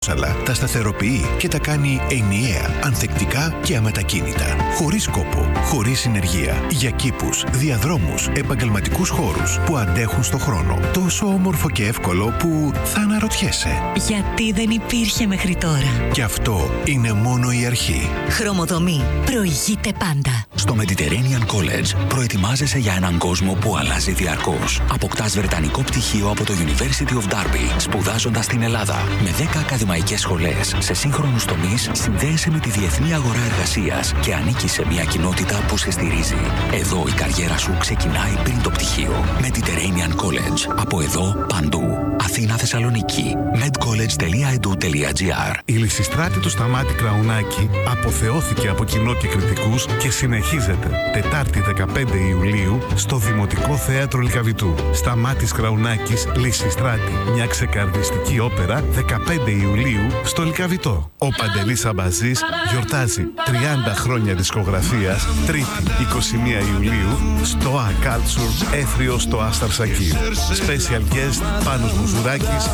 δάψαλα, τα σταθεροποιεί και τα κάνει ενιαία, ανθεκτικά και αμετακίνητα. Χωρίς κόπο, χωρίς συνεργεία. Για κήπους, διαδρόμους, επαγγελματικούς χώρους που αντέχουν στο χρόνο. Τόσο όμορφο και εύκολο που θα αναρωτιέσαι. Γιατί δεν υπήρχε μέχρι τώρα. Και αυτό είναι μόνο η αρχή. Χρωμοτομή. Προηγείται πάντα. Στο Mediterranean College προετοιμάζεσαι για έναν κόσμο που αλλάζει διαρκώς. Αποκτάς βρετανικό πτυχίο από το University of Derby, σπουδάζοντας στην Ελλάδα. Με 10 ακαδημαϊκές σχολές σε σύγχρονους τομείς, συνδέεσαι με τη διεθνή αγορά εργασίας και ανήκεις σε μια κοινότητα που σε στηρίζει. Εδώ η καριέρα σου ξεκινάει πριν το πτυχίο. Mediterranean College. Από εδώ παντού. Αθήνα, Θεσσαλονίκη. medcollege.edu.gr. Η Λυσιστράτη του Σταμάτη Κραουνάκη αποθεώθηκε από κοινό και κριτικούς και συνεχίζεται Τετάρτη 15 Ιουλίου στο Δημοτικό Θέατρο Λυκαβητού. Σταμάτης Κραουνάκης, Λυσιστράτη. Μια ξεκαρδιστική όπερα 15 Ιουλίου στο Λυκαβητό. Ο Παντελής Αμπαζής γιορτάζει 30 χρόνια δισκογραφίας. Τρίτη 21 Ιουλίου στο A Culture, Έθριο στο Άσταρ Σακύρ. Special guest Πάνος Μουζουράκης,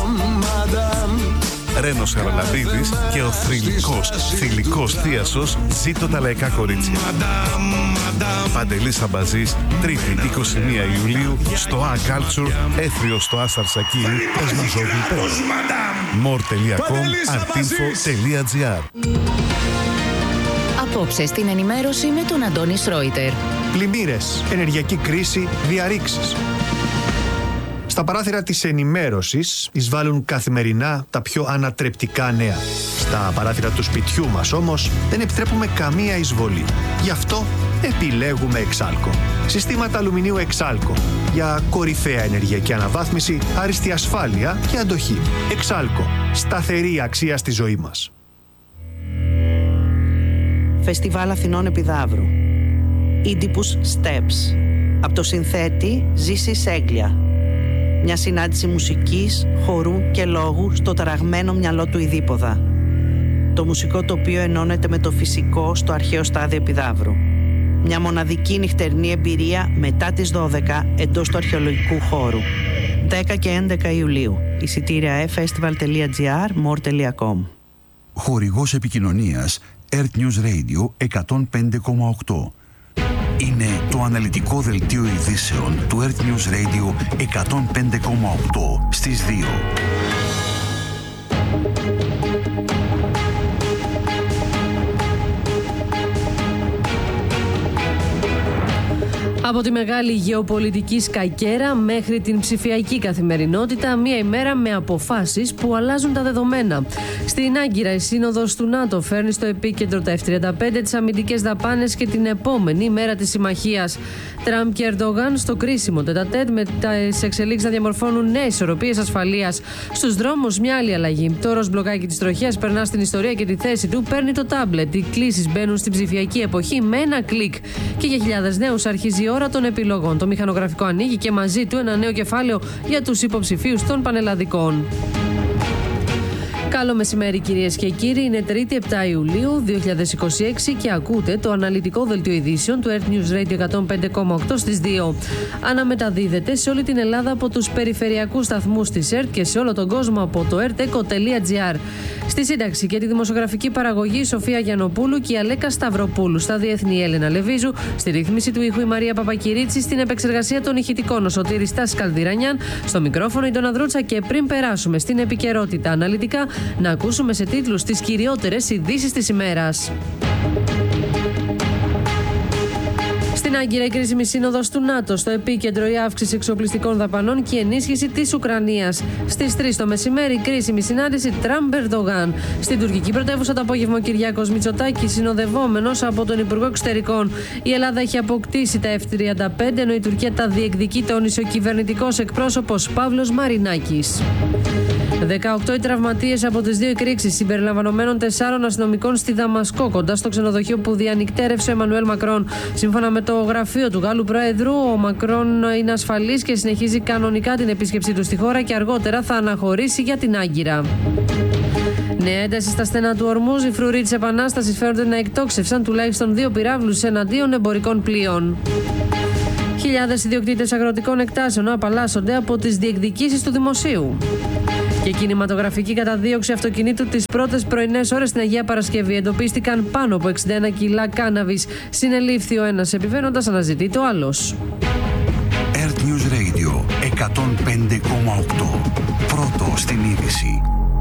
Ρένος Χαραλαμπίδης και ο θηλυκός θίασος Ζήτω τα λαϊκά κορίτσια. Παντελής Αμπαζής, Τρίτη 21 Ιουλίου στο A Culture, Έθριο στο Άσταρ Σακύρ, Πεσμαζόγλυπες. more.com.artinfo.gr. Απόψε στην ενημέρωση με τον Αντώνη Σρόιτερ. Πλημμύρες, ενεργειακή κρίση, διαρρήξεις. Στα παράθυρα της ενημέρωσης εισβάλλουν καθημερινά τα πιο ανατρεπτικά νέα. Στα παράθυρα του σπιτιού μας όμως δεν επιτρέπουμε καμία εισβολή. Γι' αυτό επιλέγουμε Εξάλκο. Συστήματα αλουμινίου Εξάλκο. Για κορυφαία ενεργειακή αναβάθμιση, άριστη ασφάλεια και αντοχή. Εξάλκο. Σταθερή αξία στη ζωή μας. Φεστιβάλ Αθηνών Επιδαύρου. Oedipus Steps. Από το συνθέτη Ζήση Σέγγλια. Μια συνάντηση μουσικής, χορού και λόγου στο ταραγμένο μυαλό του Ιδίποδα. Το μουσικό τοπίο ενώνεται με το φυσικό στο αρχαίο στάδιο Επιδαύρου. Μια μοναδική νυχτερινή εμπειρία μετά τις 12 εντός του αρχαιολογικού χώρου. 10 και 11 Ιουλίου. Εισιτήρια festival.gr, more.com. Χορηγός επικοινωνίας Earth News Radio 105,8. Είναι το αναλυτικό δελτίο ειδήσεων του Earth News Radio 105,8 στις 2. Από τη μεγάλη γεωπολιτική σκακέρα μέχρι την ψηφιακή καθημερινότητα, μία ημέρα με αποφάσεις που αλλάζουν τα δεδομένα. Στην Άγκυρα, η Σύνοδος του ΝΑΤΟ φέρνει στο επίκεντρο τα F-35, τις αμυντικές δαπάνες και την επόμενη μέρα της συμμαχίας. Τραμπ και Ερντογάν στο κρίσιμο τετατέτ, με τις εξελίξεις να διαμορφώνουν νέες ισορροπίες ασφαλείας. Στους δρόμους, μια άλλη αλλαγή. Το ροζ μπλοκάκι της τροχιάς περνά στην ιστορία και τη θέση του παίρνει το τάμπλετ. Οι κλήσεις μπαίνουν στην ψηφιακή εποχή με ένα κλικ. Και για χιλιάδες νέους αρχίζει η ώρα των επιλογών. Το μηχανογραφικό ανοίγει και μαζί του ένα νέο κεφάλαιο για τους υποψηφίους των πανελλαδικών. Καλό μεσημέρι κυρίες και κύριοι, είναι Τρίτη 7 Ιουλίου 2026 και ακούτε το αναλυτικό δελτίο ειδήσεων του Earth News Radio 105,8 στις 2. Αναμεταδίδεται σε όλη την Ελλάδα από τους περιφερειακούς σταθμούς της ΕΡΤ και σε όλο τον κόσμο από το erteco.gr. Στη σύνταξη και τη δημοσιογραφική παραγωγή Σοφία Γιαννοπούλου και η Αλέκα Σταυροπούλου. Στα διεθνή Έλενα Λεβίζου. Στη ρύθμιση του ήχου η Μαρία Παπακυρίτση. Στην επεξεργασία των ηχητικών ο Σωτήρης Στάσης Καλδυρανιάν. Στο μικρόφωνο η Ντόνα Δρούτσα. Και πριν περάσουμε στην επικαιρότητα αναλυτικά, να ακούσουμε σε τίτλους τις κυριότερες ειδήσεις της ημέρας. Στην Άγκυρα, η κρίσιμη σύνοδος του ΝΑΤΟ. Στο επίκεντρο, η αύξηση εξοπλιστικών δαπανών και η ενίσχυση της Ουκρανίας. Στις 3 το μεσημέρι, η κρίσιμη συνάντηση Τραμπ-Ερντογάν. Στην τουρκική πρωτεύουσα το απόγευμα, ο Κυριάκος Μητσοτάκης, συνοδευόμενος από τον Υπουργό Εξωτερικών. Η Ελλάδα έχει αποκτήσει τα F-35, ενώ η Τουρκία τα διεκδικεί, τόνισε ο κυβερνητικός εκπρόσωπος Παύλος Μαρινάκης. 18 οι τραυματίες από τις δύο εκρήξεις, συμπεριλαμβανομένων 4 αστυνομικών στη Δαμασκό, κοντά στο ξενοδοχείο που διανυκτέρευσε ο Εμμανουέλ Μακρόν. Σύμφωνα με το γραφείο του Γάλλου Προέδρου, ο Μακρόν είναι ασφαλής και συνεχίζει κανονικά την επίσκεψή του στη χώρα και αργότερα θα αναχωρήσει για την Άγκυρα. Νέα ένταση στα στενά του Ορμούζ. Οι φρουροί της Επανάστασης φαίνονται να εκτόξευσαν τουλάχιστον 2 πυράβλους εναντίον εμπορικών πλοίων. Χιλιάδες ιδιοκτήτες αγροτικών εκτάσεων απαλλάσσονται από τις διεκδικήσεις του δημοσίου. Και κινηματογραφική καταδίωξη αυτοκινήτου τις πρώτες πρωινές ώρες στην Αγία Παρασκευή. Εντοπίστηκαν πάνω από 61 κιλά κάναβης. Συνελήφθη ο ένας επιβαίνοντας, αναζητείται ο άλλος. Earth News Radio 105,8. Πρώτο στην είδηση.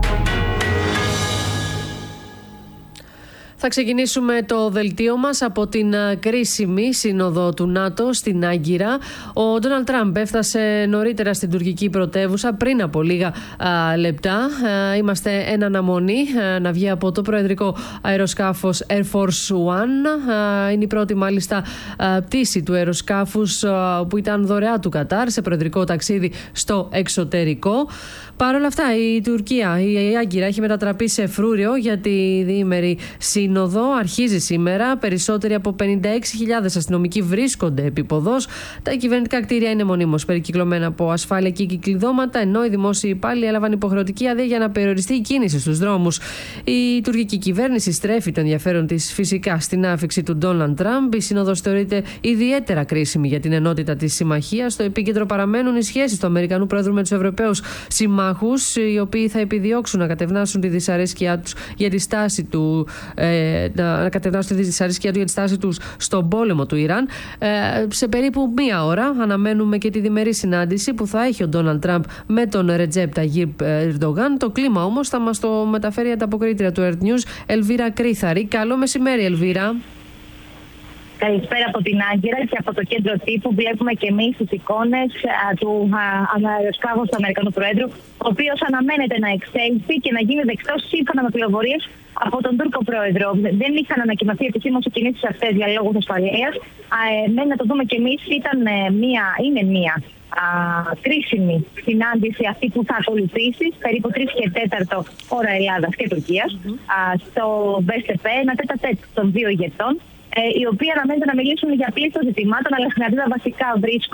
Θα ξεκινήσουμε το δελτίο μας από την κρίσιμη σύνοδο του ΝΑΤΟ στην Άγκυρα. Ο Ντόναλντ Τραμπ έφτασε νωρίτερα στην τουρκική πρωτεύουσα πριν από λίγα λεπτά. Είμαστε εν αναμονή να βγει από το προεδρικό αεροσκάφος Air Force One. Είναι η πρώτη μάλιστα πτήση του αεροσκάφους που ήταν δωρεά του Κατάρ σε προεδρικό ταξίδι στο εξωτερικό. Παρ' όλα αυτά, η Τουρκία, η Άγκυρα, έχει μετατραπεί σε φρούριο για τη διήμερη σύνοδο. Αρχίζει σήμερα. Περισσότεροι από 56.000 αστυνομικοί βρίσκονται επίποδος. Τα κυβερνητικά κτίρια είναι μονίμως περικυκλωμένα από ασφάλεια και κυκλειδώματα, ενώ οι δημόσιοι υπάλληλοι έλαβαν υποχρεωτική άδεια για να περιοριστεί η κίνηση στους δρόμους. Η τουρκική κυβέρνηση στρέφει το ενδιαφέρον της φυσικά στην άφιξη του Ντόναλντ Τραμπ. Η σύνοδος θεωρείται ιδιαίτερα κρίσιμη για την ενότητα της συμμαχίας. Στο επίκεντρο παραμένουν οι σχέσεις του Αμερικανού Πρόεδρου με τους Ευρωπαίους συμμάχους, οι οποίοι θα επιδιώξουν να κατευνάσουν τη δυσαρέσκειά τους για τη στάση του, στον πόλεμο του Ιράν. Σε περίπου μία ώρα αναμένουμε και τη διμερή συνάντηση που θα έχει ο Ντόναλντ Τραμπ με τον Ρετζέπ Ταγίπ Ερντογάν. Το κλίμα όμως θα μας το μεταφέρει η ανταποκρίτρια του Earth News, Ελβίρα Κρίθαρη. Καλό μεσημέρι, Ελβίρα. Καλησπέρα από την Άγκυρα και από το κέντρο τύπου. Βλέπουμε και εμείς τις εικόνες του αεροσκάφους του Αμερικανού Προέδρου, ο οποίος αναμένεται να εξέλθει και να γίνει δεκτός σύμφωνα με πληροφορίες από τον Τούρκο Πρόεδρο. Δεν είχαν ανακοινωθεί επισήμως οι κινήσεις αυτές για λόγους ασφαλείας. Μένει να το δούμε και εμείς. Είναι μία κρίσιμη συνάντηση αυτή που θα ακολουθήσει περίπου 3 και 4 ώρα Ελλάδας και Τουρκίας στο ΒΣΠ, ένα τέτα-τέτ των δύο ηγετών, οι οποίοι αναμένεται να μιλήσουν για πλήθος ζητημάτων, αλλά στην αρχή βασικά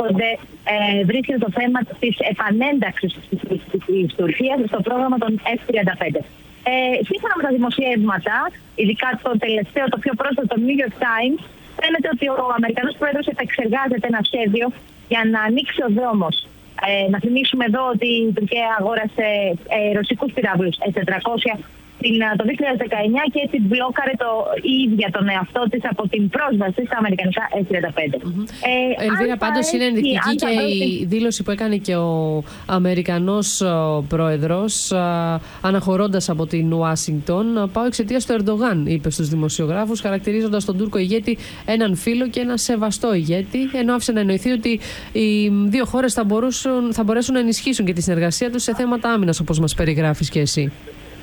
βρίσκεται το θέμα της επανένταξης της Τουρκίας στο πρόγραμμα των F-35. Σύμφωνα με τα δημοσιεύματα, ειδικά το τελευταίο, το πιο πρόσφατο, το New York Times, φαίνεται ότι ο Αμερικανός Πρόεδρος επεξεργάζεται ένα σχέδιο για να ανοίξει ο δρόμος. Να θυμίσουμε εδώ ότι η Τουρκία αγόρασε ρωσικούς πυράβλους S-400 το 2019 και έτσι μπλόκαρε η ίδια τον εαυτό της από την πρόσβαση στα αμερικανικά F-35. Ελβίρα, πάντως είναι ενδεικτική και η δήλωση που έκανε και ο Αμερικανός πρόεδρος, αναχωρώντας από την Ουάσιγκτον. Πάω εξαιτίας του Ερντογάν, είπε στους δημοσιογράφους, χαρακτηρίζοντας τον Τούρκο ηγέτη έναν φίλο και ένα σεβαστό ηγέτη, ενώ άφησε να εννοηθεί ότι οι δύο χώρες θα μπορέσουν να ενισχύσουν και τη συνεργασία τους σε θέματα άμυνας, όπως μας περιγράφεις και εσύ.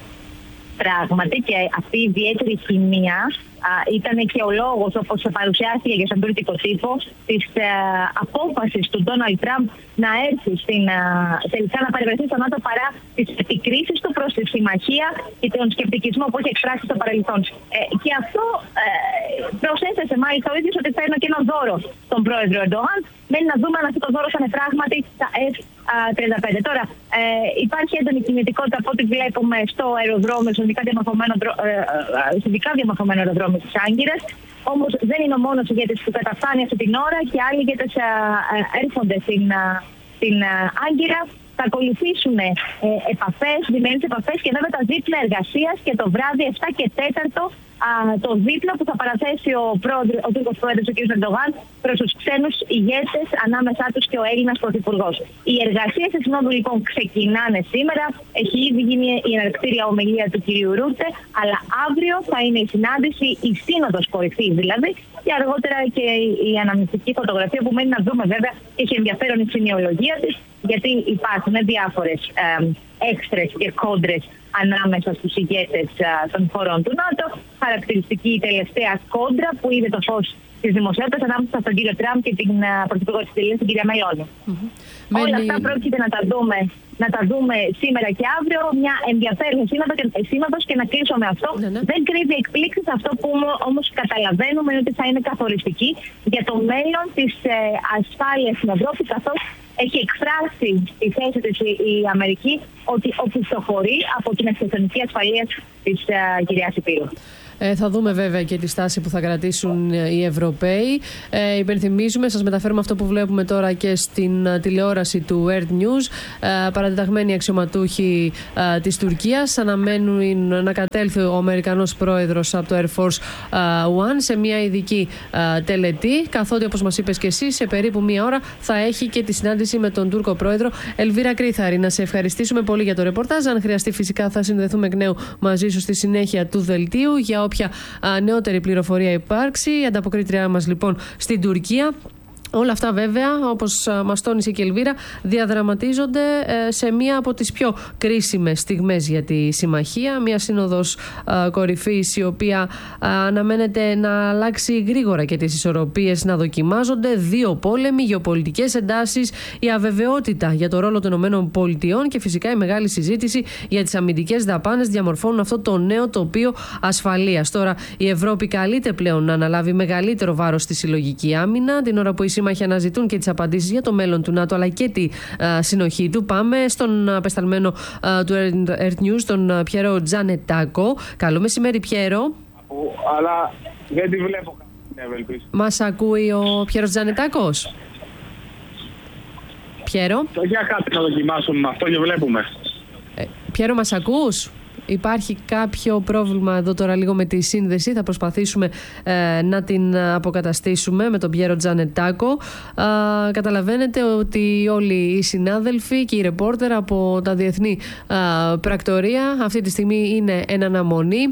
Πράγματι, και αυτή η ιδιαίτερη χημεία ήταν και ο λόγος, όπως παρουσιάστηκε και στον τουρκικό τύπο, της απόφασης του Ντόναλντ Τραμπ να έρθει τελικά να παρευρεθεί στο ΝΑΤΟ παρά τις επικρίσεις του προς τη συμμαχία και τον σκεπτικισμό που έχει εκφράσει στο παρελθόν. Και αυτό προσέθεσε μάλιστα ο ίδιος ότι φέρνω και ένα δώρο στον πρόεδρο Ερντογάν. Μένει να δούμε αν αυτό το δώρο θα είναι πράγματι τα F-35. Τώρα, υπάρχει έντονη κινητικότητα από ό,τι βλέπουμε στο αεροδρόμιο, στο ειδικά διαμορφωμένο αεροδρόμιο της Άγκυρας. Όμως δεν είναι ο μόνος ηγέτης που καταφτάνει αυτή την ώρα και άλλοι ηγέτες έρχονται στην Άγκυρα. Θα ακολουθήσουν διμερείς επαφές και βέβαια τα δίπλα εργασίας και το βράδυ 7 και 4 το δίπλο που θα παραθέσει ο Τούρκος Πρόεδρος ο κ. Ερντογάν προς τους ξένους ηγέτες, ανάμεσά τους και ο Έλληνας Πρωθυπουργός. Οι εργασίες της Συνόδου λοιπόν ξεκινάνε σήμερα. Έχει ήδη γίνει η εναρκτήρια ομιλία του κ. Ρούτε, αλλά αύριο θα είναι η συνάντηση, η σύνοδος κορυφής δηλαδή, και αργότερα και η αναμνηστική φωτογραφία που μένει να δούμε βέβαια. Έχει ενδιαφέρον η σημειολογία της, γιατί υπάρχουν διάφορες έξτρες και κόντρες ανάμεσα στους ηγέτες των χωρών του ΝΑΤΟ. Χαρακτηριστική η τελευταία κόντρα που είδε το φως της δημοσιότητας ανάμεσα στον κύριο Τραμπ και την πρωθυπουργό της Ιταλίας, την κυρία Μελώνη. Όλα αυτά πρόκειται να τα δούμε σήμερα και αύριο. Μια ενδιαφέρουσα σύνοδος και να κλείσω με αυτό. Δεν κρύβει εκπλήξεις. Αυτό που όμως καταλαβαίνουμε είναι ότι θα είναι καθοριστική για το μέλλον της ασφάλειας στην Ευρώπη, καθώς έχει εκφράσει τη θέση της η Αμερική ότι οπισθοχωρεί από την εξωτερική ασφαλεία της κυρίας Υπήρου. Θα δούμε βέβαια και τη στάση που θα κρατήσουν οι Ευρωπαίοι. Υπενθυμίζουμε, σας μεταφέρουμε αυτό που βλέπουμε τώρα και στην τηλεόραση του Earth News. Παρατεταγμένοι αξιωματούχοι της Τουρκίας αναμένουν να κατέλθει ο Αμερικανός πρόεδρος από το Air Force One σε μια ειδική τελετή, καθότι όπως μας είπες και εσύ, σε περίπου μία ώρα θα έχει και τη συνάντηση με τον Τούρκο πρόεδρο. Ελβίρα Κρίθαρη, να σε ευχαριστήσουμε πολύ για το ρεπορτάζ. Αν χρειαστεί, φυσικά θα συνδεθούμε εκ νέου μαζί σου στη συνέχεια του δελτίου για όποια νεότερη πληροφορία υπάρξει. Η ανταποκρίτριά μας λοιπόν στην Τουρκία. Όλα αυτά βέβαια, όπως μας τόνισε και η Ελβίρα, διαδραματίζονται σε μία από τις πιο κρίσιμες στιγμές για τη συμμαχία. Μία σύνοδος κορυφής η οποία αναμένεται να αλλάξει γρήγορα και τις ισορροπίες να δοκιμάζονται. Δύο πόλεμοι, γεωπολιτικές εντάσεις, η αβεβαιότητα για το ρόλο των ΗΠΑ και φυσικά η μεγάλη συζήτηση για τις αμυντικές δαπάνες διαμορφώνουν αυτό το νέο τοπίο ασφαλείας. Τώρα η Ευρώπη καλείται πλέον να αναλάβει μεγαλύτερο βάρος στη συλλογική άμυνα, την ώρα που οι σύμμαχοι αναζητούν και τις απαντήσεις για το μέλλον του ΝΑΤΟ αλλά και τη συνοχή του. Πάμε στον απεσταλμένο του Earth News, τον Πιέρο Τζανετάκο. Καλό μεσημέρι, Πιέρο. Αλλά δεν τη βλέπω. Μας ακούει ο Πιέρος Τζανετάκος? Πιέρο. Για κάτι να δοκιμάσουμε αυτό και βλέπουμε. Πιέρο, μας ακούς? Υπάρχει κάποιο πρόβλημα εδώ τώρα λίγο με τη σύνδεση. Θα προσπαθήσουμε να την αποκαταστήσουμε με τον Πιέρο Τζανετάκο. Καταλαβαίνετε ότι όλοι οι συνάδελφοι και οι ρεπόρτερ από τα διεθνή πρακτορία αυτή τη στιγμή είναι εν αναμονή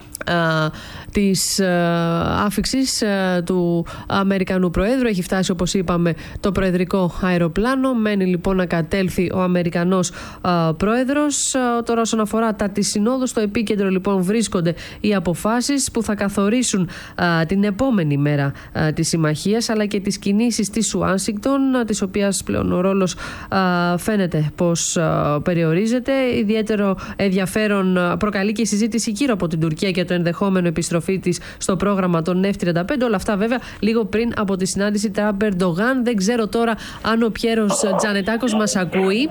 της άφιξης του Αμερικανού Προέδρου. Έχει φτάσει, όπως είπαμε, το προεδρικό αεροπλάνο. Μένει λοιπόν να κατέλθει ο Αμερικανός Πρόεδρος. Τώρα όσον αφορά τα της συνόδου, στο επίκεντρο λοιπόν βρίσκονται οι αποφάσεις που θα καθορίσουν την επόμενη μέρα της συμμαχίας, αλλά και τις κινήσεις της Ουάσιγκτον, της οποίας πλέον ο ρόλος φαίνεται πως περιορίζεται. Ιδιαίτερο ενδιαφέρον προκαλεί και η συζήτηση γύρω από την Τουρκία και το ενδεχόμενο επιστροφή της στο πρόγραμμα των F-35. Όλα αυτά βέβαια λίγο πριν από τη συνάντηση Τραμπ-Ερντογάν. Δεν ξέρω τώρα αν ο Πιέρος Τζανετάκος μας ακούει.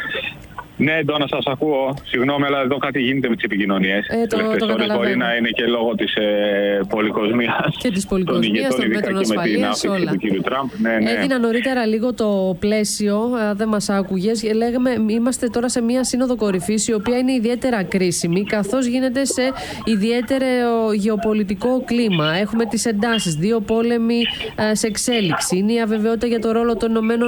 Ναι, Ντόνα, σας ακούω. Συγγνώμη, αλλά εδώ κάτι γίνεται με τις επικοινωνίες. Μπορεί να είναι και λόγω της πολυκοσμίας. Και της πολυκοσμίας των μέτρων ασφαλείας, όλα. Του κύριου Τραμπ. Ναι. Έδινα νωρίτερα λίγο το πλαίσιο, δεν μας άκουγες. Λέγαμε, είμαστε τώρα σε μια σύνοδο κορυφής, η οποία είναι ιδιαίτερα κρίσιμη, καθώς γίνεται σε ιδιαίτερο γεωπολιτικό κλίμα. Έχουμε τις εντάσεις, δύο πόλεμοι σε εξέλιξη. Είναι η αβεβαιότητα για το ρόλο των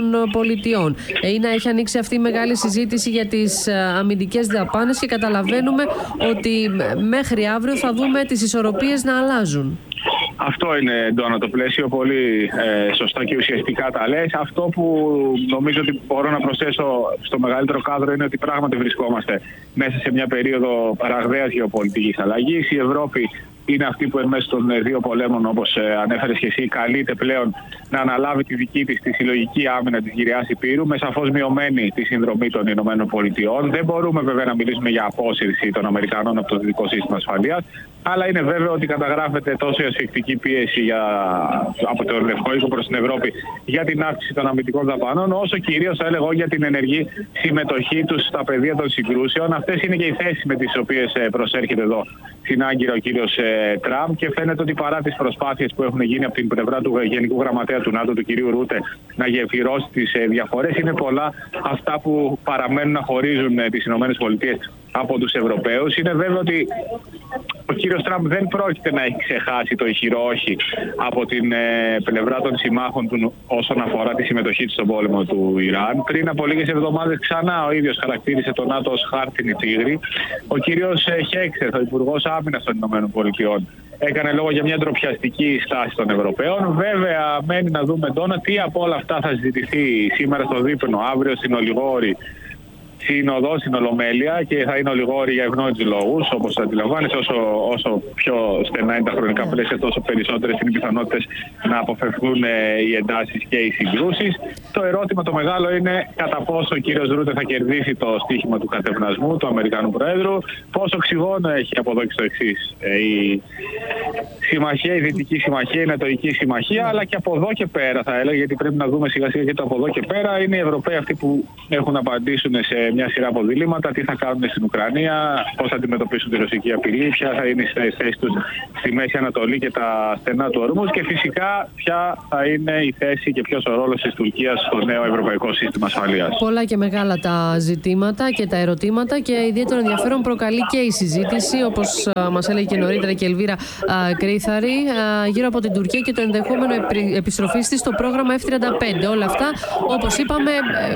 ΗΠΑ. Έχει ανοίξει αυτή η μεγάλη συζήτηση για τις αμυντικές δαπάνες και καταλαβαίνουμε ότι μέχρι αύριο θα δούμε τις ισορροπίες να αλλάζουν. Αυτό είναι, Ντόνα, το πλαίσιο. Πολύ σωστά και ουσιαστικά τα λες. Αυτό που νομίζω ότι μπορώ να προσθέσω στο μεγαλύτερο κάδρο είναι ότι πράγματι βρισκόμαστε μέσα σε μια περίοδο ραγδαίας γεωπολιτικής αλλαγής. Η Ευρώπη είναι αυτή που εν μέσω των δύο πολέμων, όπως ανέφερες και εσύ, καλείται πλέον να αναλάβει τη δική της τη συλλογική άμυνα της γυριάς Υπήρου, με σαφώς μειωμένη τη συνδρομή των ΗΠΑ. Δεν μπορούμε βέβαια να μιλήσουμε για απόσυρση των Αμερικανών από το δυτικό σύστημα ασφαλείας, αλλά είναι βέβαιο ότι καταγράφεται τόσο η ασφικτική πίεση από το Λευκό Οίκο προς την Ευρώπη για την αύξηση των αμυντικών δαπανών, όσο κυρίως θα έλεγα για την ενεργή συμμετοχή τους στα πεδία των συγκρούσεων. Αυτές είναι και οι θέσεις με τις οποίες προσέρχεται εδώ στην Άγκυρα ο κύριος Τραμπ, και φαίνεται ότι παρά τις προσπάθειες που έχουν γίνει από την πλευρά του Γενικού Γραμματέα του ΝΑΤΟ, του κυρίου Ρούτε, να γεφυρώσει τις διαφορές, είναι πολλά αυτά που παραμένουν να χωρίζουν τις ΗΠΑ από τους Ευρωπαίους. Είναι βέβαιο ότι ο κύριος Τραμπ δεν πρόκειται να έχει ξεχάσει το ηχηρό όχι από την πλευρά των συμμάχων του όσον αφορά τη συμμετοχή του στον πόλεμο του Ιράν. Πριν από λίγες εβδομάδες ξανά ο ίδιος χαρακτήρισε το ΝΑΤΟ ως χάρτινη τίγρη. Ο κύριος Χέξερ, ο Υπουργός Άμυνας των ΗΠΑ, έκανε λόγο για μια ντροπιαστική στάση των Ευρωπαίων. Βέβαια, μένει να δούμε, Ντόνα, τι από όλα αυτά θα συζητηθεί σήμερα στο δείπνο, αύριο στην Ολιγόρη σύνοδο, στην Ολομέλεια, και θα είναι ολιγόροι για ευνόητους λόγους, όπως αντιλαμβάνεσαι. Όσο πιο στενά είναι τα χρονικά πλαίσια, τόσο περισσότερες είναι οι πιθανότητες να αποφευχθούν οι εντάσεις και οι συγκρούσεις. Το ερώτημα το μεγάλο είναι κατά πόσο ο κύριος Ρούτε θα κερδίσει το στοίχημα του κατευνασμού του Αμερικανού Προέδρου, πόσο οξυγόνο έχει από εδώ και στο εξής συμμαχία, η Δυτική Συμμαχία, η Νατοϊκή Συμμαχία, αλλά και από εδώ και πέρα θα έλεγα, γιατί πρέπει να δούμε σιγά σιγά και το από εδώ και πέρα. Είναι οι Ευρωπαίοι αυτοί που έχουν να απαντήσουν σε μια σειρά από διλήμματα, τι θα κάνουν στην Ουκρανία, πώς θα αντιμετωπίσουν τη ρωσική απειλή, ποια θα είναι η θέση τους στη Μέση Ανατολή και τα στενά του ορμούς και φυσικά ποια θα είναι η θέση και ποιος ο ρόλος της Τουρκίας στο νέο ευρωπαϊκό σύστημα ασφαλείας. Πολλά και μεγάλα τα ζητήματα και τα ερωτήματα και ιδιαίτερο ενδιαφέρον προκαλεί και η συζήτηση, όπως μας έλεγε και νωρίτερα και η Ελβίρα Κρήθαρη, γύρω από την Τουρκία και το ενδεχόμενο επιστροφής της στο πρόγραμμα F-35. Όλα αυτά, όπως είπαμε,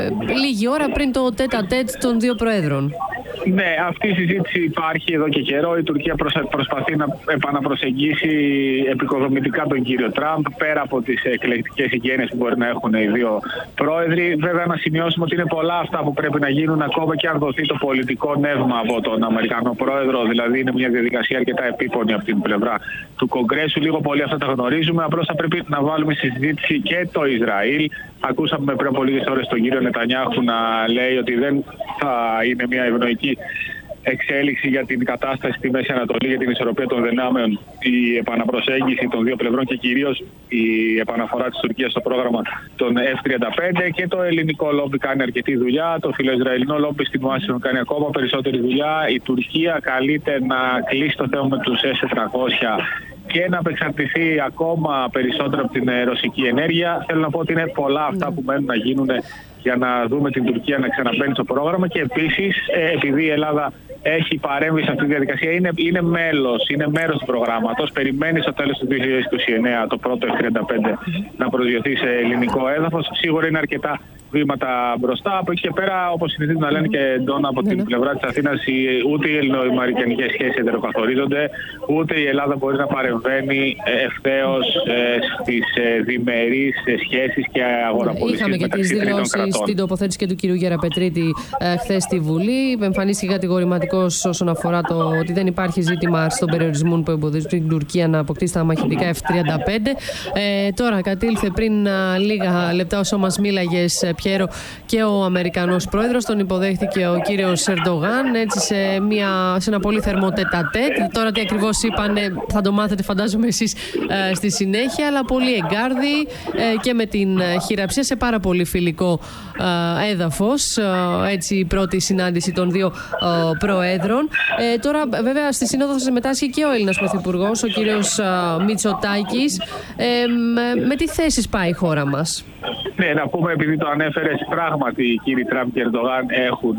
λίγη ώρα πριν το τέτα-τέτ των δύο προέδρων. Ναι, αυτή η συζήτηση υπάρχει εδώ και καιρό. Η Τουρκία προσπαθεί να επαναπροσεγγίσει επικοδομητικά τον κύριο Τραμπ, πέρα από τις εκλεκτικές εικόνες που μπορεί να έχουν οι δύο πρόεδροι. Βέβαια, να σημειώσουμε ότι είναι πολλά αυτά που πρέπει να γίνουν, ακόμα και αν δοθεί το πολιτικό νεύμα από τον Αμερικανό πρόεδρο. Δηλαδή, είναι μια διαδικασία αρκετά επίπονη από την πλευρά του Κογκρέσου. Λίγο πολύ αυτά τα γνωρίζουμε. Απλώς θα πρέπει να βάλουμε στη συζήτηση και το Ισραήλ. Ακούσαμε πριν από λίγες ώρες τον κύριο Νετανιάχου να λέει ότι δεν θα είναι μια ευνοϊκή εξέλιξη για την κατάσταση στη Μέση Ανατολή, για την ισορροπία των δυνάμεων, η επαναπροσέγγιση των δύο πλευρών και κυρίως η επαναφορά της Τουρκίας στο πρόγραμμα των F-35. Και το ελληνικό λόμπι κάνει αρκετή δουλειά. Το φιλοϊσραηλινό λόμπι στην Ουάσιγκτον κάνει ακόμα περισσότερη δουλειά. Η Τουρκία καλείται να κλείσει το θέμα με τους S-400 και να απεξαρτηθεί ακόμα περισσότερο από την ρωσική ενέργεια. Θέλω να πω ότι είναι πολλά αυτά που μένουν να γίνουν για να δούμε την Τουρκία να ξαναμπαίνει στο πρόγραμμα και επίσης επειδή η Ελλάδα έχει παρέμβει σε αυτή τη διαδικασία, είναι μέρος του προγράμματος. Περιμένει στο τέλος του 2029 το πρώτο F-35 να προσγειωθεί σε ελληνικό έδαφος. Σίγουρα είναι αρκετά βήματα μπροστά. Από εκεί και πέρα, όπως συνηθίζουν να λένε και εντόνα από την πλευρά της Αθήνας, ούτε οι ελληνοαμερικανικές σχέσεις εντεροκαθορίζονται, ούτε η Ελλάδα μπορεί να παρεμβαίνει ευθέως στις διμερείς σχέσεις και αγοραπολισίες μεταξύ τρίτων κρατών. Είχαμε και τις δηλώσεις στην τοποθέτηση και του κ. Γεραπετρίτη χθες στη Βουλή. Εμφανίστηκε κατηγορηματικός όσον αφορά το ότι δεν υπάρχει ζήτημα στον περιορισμό που εμποδίζουν την Τουρκία να αποκτήσει τα μαχητικά F-35. Τώρα κατήλθε πριν λίγα λεπτά όσο μας μίλαγες, Πιέρο, και ο Αμερικανός πρόεδρος. Τον υποδέχθηκε ο κύριος Ερντογάν, έτσι σε ένα πολύ θερμό τέτα-τέτ. Τώρα τι ακριβώς είπανε θα το μάθετε φαντάζομαι εσείς στη συνέχεια, αλλά πολύ εγκάρδι και με την χειραψία σε πάρα πολύ φιλικό έδαφος. Έτσι η πρώτη συνάντηση των δύο προέδρων. Τώρα βέβαια στη Σύνοδο θα συμμετάσχει και ο Έλληνας Πρωθυπουργός, ο κύριος Μητσοτάκης. Με τι θέσεις πάει η χώρα μας? Ναι, να πούμε, επειδή το ανέφερες, πράγματι οι κύριοι Τραμπ και Ερντογάν έχουν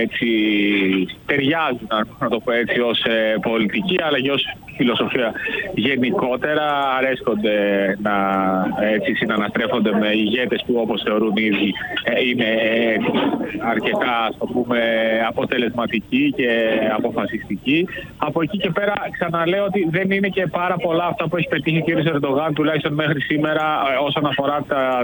ταιριάζουν, να το πω έτσι, ως πολιτική αλλά και ως φιλοσοφία γενικότερα. Αρέσκονται να συναναστρέφονται με ηγέτες που, όπως θεωρούν οι ίδιοι, είναι αρκετά, ας το πούμε, αποτελεσματικοί και αποφασιστικοί. Από εκεί και πέρα ξαναλέω ότι δεν είναι και πάρα πολλά αυτά που έχει πετύχει ο κ. Ερντογάν, τουλάχιστον μέχρι σήμερα, όσον αφορά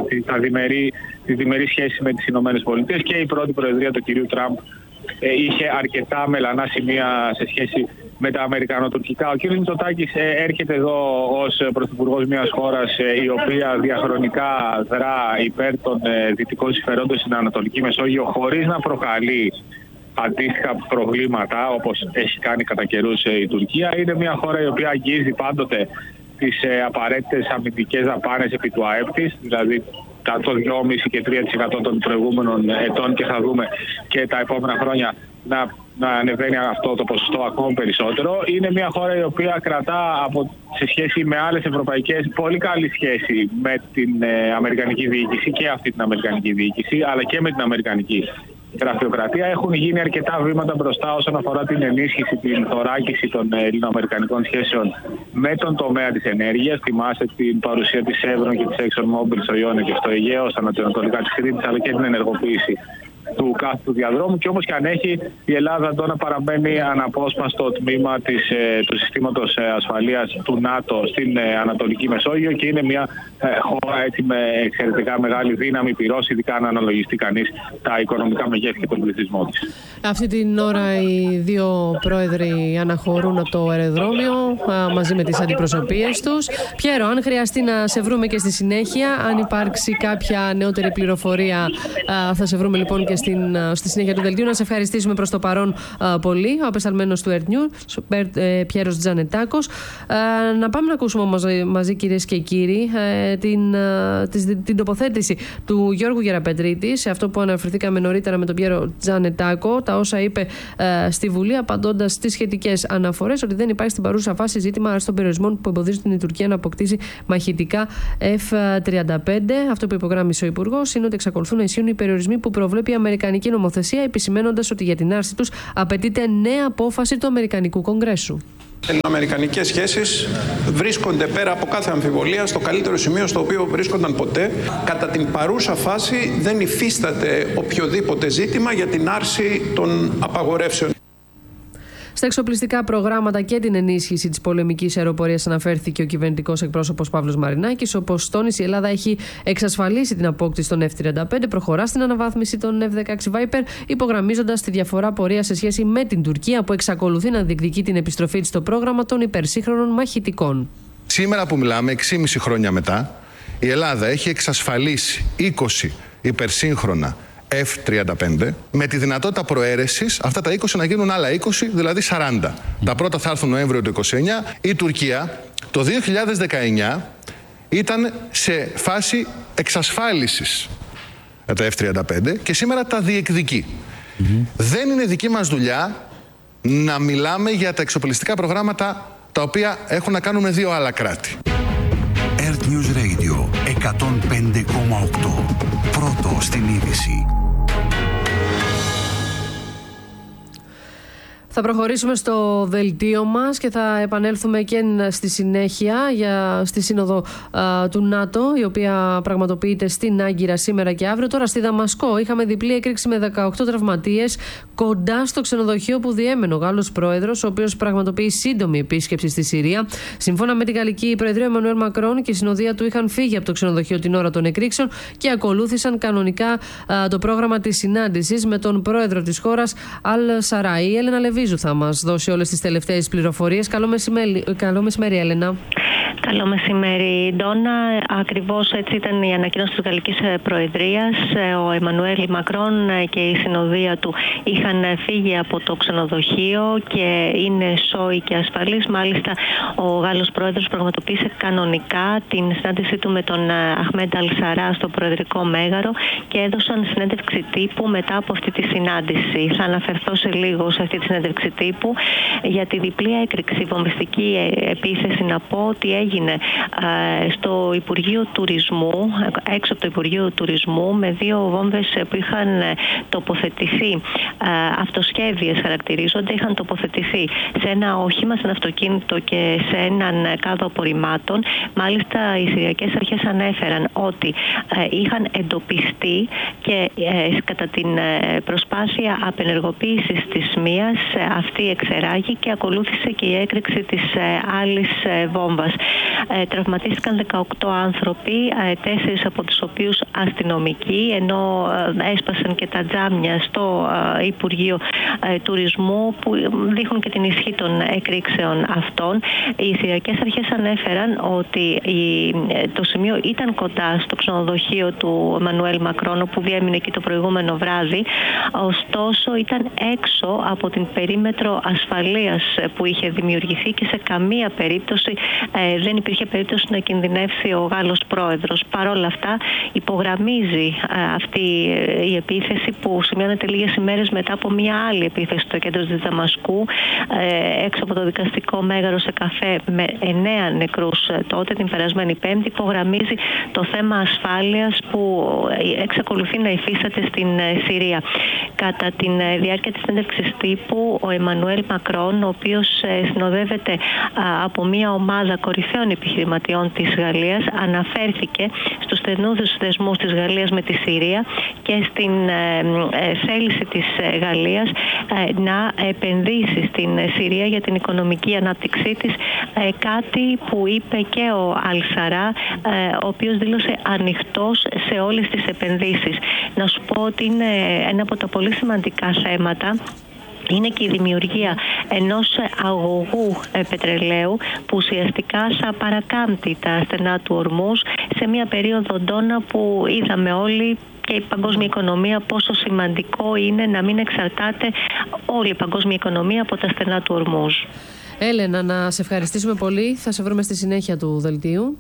τις διμερείς σχέσεις με τις ΗΠΑ, και η πρώτη προεδρία του κ. Τραμπ είχε αρκετά μελανά σημεία σε σχέση με τα αμερικανοτουρκικά. Ο κ. Μητσοτάκης έρχεται εδώ ως πρωθυπουργός μιας χώρας η οποία διαχρονικά δρά υπέρ των δυτικών συμφερόντων στην Ανατολική Μεσόγειο χωρίς να προκαλεί αντίστοιχα προβλήματα όπως έχει κάνει κατά καιρούς η Τουρκία. Είναι μια χώρα η οποία αγγίζει πάντοτε τις απαραίτητες αμυντικές δαπάνες επί του ΑΕΠ της, δηλαδή το 2,5% και 3% των προηγούμενων ετών, και θα δούμε και τα επόμενα χρόνια να ανεβαίνει αυτό το ποσοστό ακόμα περισσότερο. Είναι μια χώρα η οποία κρατά σε σχέση με άλλες ευρωπαϊκές πολύ καλή σχέση με την αμερικανική διοίκηση, και αυτή την αμερικανική διοίκηση αλλά και με την αμερικανική γραφειοκρατία. Έχουν γίνει αρκετά βήματα μπροστά όσον αφορά την ενίσχυση, την θωράκιση των ελληνοαμερικανικών σχέσεων με τον τομέα της ενέργειας. Θυμάστε την παρουσία της Chevron και της ExxonMobil στο Ιόνιο και στο Αιγαίο, στα νοτιοανατολικά της Κρήτης, αλλά και την ενεργοποίηση του κάθετου διαδρόμου. Και όπως και αν έχει, η Ελλάδα, Αντώνα, παραμένει αναπόσπαστο τμήμα του συστήματος ασφαλείας του ΝΑΤΟ στην Ανατολική Μεσόγειο και είναι μια χώρα έτσι με εξαιρετικά μεγάλη δύναμη πυρός, ειδικά αν αναλογιστεί κανείς τα οικονομικά μεγέθη και τον πληθυσμό της. Αυτή την ώρα οι δύο πρόεδροι αναχωρούν από το αεροδρόμιο μαζί με τις αντιπροσωπείες τους. Πιέρο, αν χρειαστεί να σε βρούμε και στη συνέχεια, αν υπάρξει κάποια νεότερη πληροφορία, θα σε βρούμε λοιπόν και στη συνέχεια του δελτίου. Να σε ευχαριστήσουμε προς το παρόν πολύ. Ο απεσταλμένος του Earth News, Πιέρος Τζανετάκος. Να πάμε να ακούσουμε μαζί, κυρίες και κύριοι, την τοποθέτηση του Γιώργου Γεραπετρίτη σε αυτό που αναφερθήκαμε νωρίτερα με τον Πιέρο Τζανετάκο, τα όσα είπε στη Βουλή, απαντώντας στις σχετικές αναφορές ότι δεν υπάρχει στην παρούσα φάση ζήτημα άρσης περιορισμών που εμποδίζουν την Τουρκία να αποκτήσει μαχητικά F-35. Αυτό που υπογράμμισε ο Υπουργός είναι ότι εξακολουθούν να ισχύουν οι περιορισμοί που προβλέπει η Αμερικανική νομοθεσία, επισημαίνοντας ότι για την άρση τους απαιτείται νέα απόφαση του Αμερικανικού Κογκρέσου. Οι ελληνοαμερικανικές σχέσεις βρίσκονται πέρα από κάθε αμφιβολία στο καλύτερο σημείο στο οποίο βρίσκονταν ποτέ. Κατά την παρούσα φάση δεν υφίσταται οποιοδήποτε ζήτημα για την άρση των απαγορεύσεων. Στα εξοπλιστικά προγράμματα και την ενίσχυση της πολεμικής αεροπορίας αναφέρθηκε ο κυβερνητικός εκπρόσωπος Παύλος Μαρινάκης, όπως τόνισε η Ελλάδα έχει εξασφαλίσει την απόκτηση των F-35, προχωρά στην αναβάθμιση των F-16 Viper, υπογραμμίζοντας τη διαφορά πορεία σε σχέση με την Τουρκία που εξακολουθεί να διεκδικεί την επιστροφή της στο πρόγραμμα των υπερσύγχρονων μαχητικών. Σήμερα που μιλάμε, 6,5 χρόνια μετά, η Ελλάδα έχει εξασφαλίσει 20 υπερσύγχρονα F-35 με τη δυνατότητα προαίρεσης αυτά τα 20 να γίνουν άλλα 20, δηλαδή 40. Τα πρώτα θα έρθουν Νοέμβριο του 2029. Η Τουρκία το 2019 ήταν σε φάση εξασφάλισης τα F-35 και σήμερα τα διεκδικεί. Δεν είναι δική μας δουλειά να μιλάμε για τα εξοπλιστικά προγράμματα τα οποία έχουν να κάνουν με δύο άλλα κράτη. Earth News Radio 105,8. Πρώτο στην είδηση. Θα προχωρήσουμε στο δελτίο μας και θα επανέλθουμε και στη συνέχεια στη Σύνοδο του ΝΑΤΟ, η οποία πραγματοποιείται στην Άγκυρα σήμερα και αύριο. Τώρα στη Δαμασκό είχαμε διπλή έκρηξη με 18 τραυματίες κοντά στο ξενοδοχείο που διέμενε ο Γάλλος πρόεδρος, ο οποίος πραγματοποιεί σύντομη επίσκεψη στη Συρία. Σύμφωνα με την Γαλλική Προεδρία, ο Εμμανουέλ Μακρόν και η συνοδεία του είχαν φύγει από το ξενοδοχείο την ώρα των εκρήξεων και ακολούθησαν κανονικά το πρόγραμμα της συνάντησης με τον πρόεδρο της χώρας Αλ Σαράι. Η Έλενα Λεβίζου θα μας δώσει όλες τις τελευταίες πληροφορίες. Καλό μεσημέρι, Έλενα. Καλό μεσημέρι, Ντόνα. Ακριβώς έτσι ήταν η ανακοίνωση της Γαλλικής Προεδρίας. Ο Εμμανουέλ Μακρόν και η συνοδεία του είχαν φύγει από το ξενοδοχείο και είναι σόοι και ασφαλείς. Μάλιστα, ο Γάλλος πρόεδρος πραγματοποίησε κανονικά την συνάντησή του με τον Αχμέντ Αλ Σαρά στο Προεδρικό Μέγαρο και έδωσαν συνέντευξη τύπου μετά από αυτή τη συνάντηση. Θα αναφερθώ σε λίγο σε αυτή τη συνέντευξη τύπου για τη διπλή έκρηξη βομβιστική επίθεση. Να πω ότι έγινε στο Υπουργείο Τουρισμού, έξω από το Υπουργείο Τουρισμού, με δύο βόμβες που είχαν τοποθετηθεί, αυτοσχέδιες χαρακτηρίζονται, είχαν τοποθετηθεί σε ένα όχημα, σε ένα αυτοκίνητο και σε έναν κάδο απορριμμάτων. Μάλιστα, οι Συριακές Αρχές ανέφεραν ότι είχαν εντοπιστεί και κατά την προσπάθεια απενεργοποίησης της μίας αυτή εξεράγει και ακολούθησε και η έκρηξη της άλλης βόμβας. Τραυματίστηκαν 18 άνθρωποι, 4 από τους οποίους αστυνομικοί, ενώ έσπασαν και τα τζάμια στο Υπουργείο Τουρισμού που δείχνουν και την ισχύ των εκρήξεων αυτών. Οι Συριακές Αρχές ανέφεραν ότι το σημείο ήταν κοντά στο ξενοδοχείο του Εμμανουέλ Μακρόν, που διέμεινε εκεί το προηγούμενο βράδυ, ωστόσο ήταν έξω από την περίμετρο ασφαλείας που είχε δημιουργηθεί και σε καμία περίπτωση δεν υπήρχε περίπτωση να κινδυνεύσει ο Γάλλος πρόεδρος. Παρ' όλα αυτά, υπογραμμίζει αυτή η επίθεση που σημειώνεται λίγες ημέρες μετά από μια άλλη επίθεση στο κέντρο της Δαμασκού, έξω από το δικαστικό μέγαρο σε καφέ με 9 νεκρούς τότε, την περασμένη Πέμπτη. Υπογραμμίζει το θέμα ασφάλειας που εξακολουθεί να υφίσταται στην Συρία. Κατά τη διάρκεια της συνέντευξης τύπου, ο Εμμανουέλ Μακρόν, ο οποίος συνοδεύεται από μια ομάδα κορυφαίων επιχειρηματιών της Γαλλίας, αναφέρθηκε στους στενούς δεσμούς της Γαλλίας με τη Συρία και στην θέληση της Γαλλίας να επενδύσει στην Συρία για την οικονομική ανάπτυξή της, κάτι που είπε και ο Αλ Σαρά, ο οποίος δήλωσε ανοιχτός σε όλες τις επενδύσεις. Να σου πω ότι είναι ένα από τα πολύ σημαντικά θέματα είναι και η δημιουργία ενός αγωγού πετρελαίου που ουσιαστικά θα παρακάμπτει τα στενά του ορμούς σε μια περίοδο, Ντόνα, που είδαμε όλοι και η παγκόσμια οικονομία, πόσο σημαντικό είναι να μην εξαρτάται όλη η παγκόσμια οικονομία από τα στενά του Ορμούζ. Έλενα, να σε ευχαριστήσουμε πολύ. Θα σε βρούμε στη συνέχεια του δελτίου.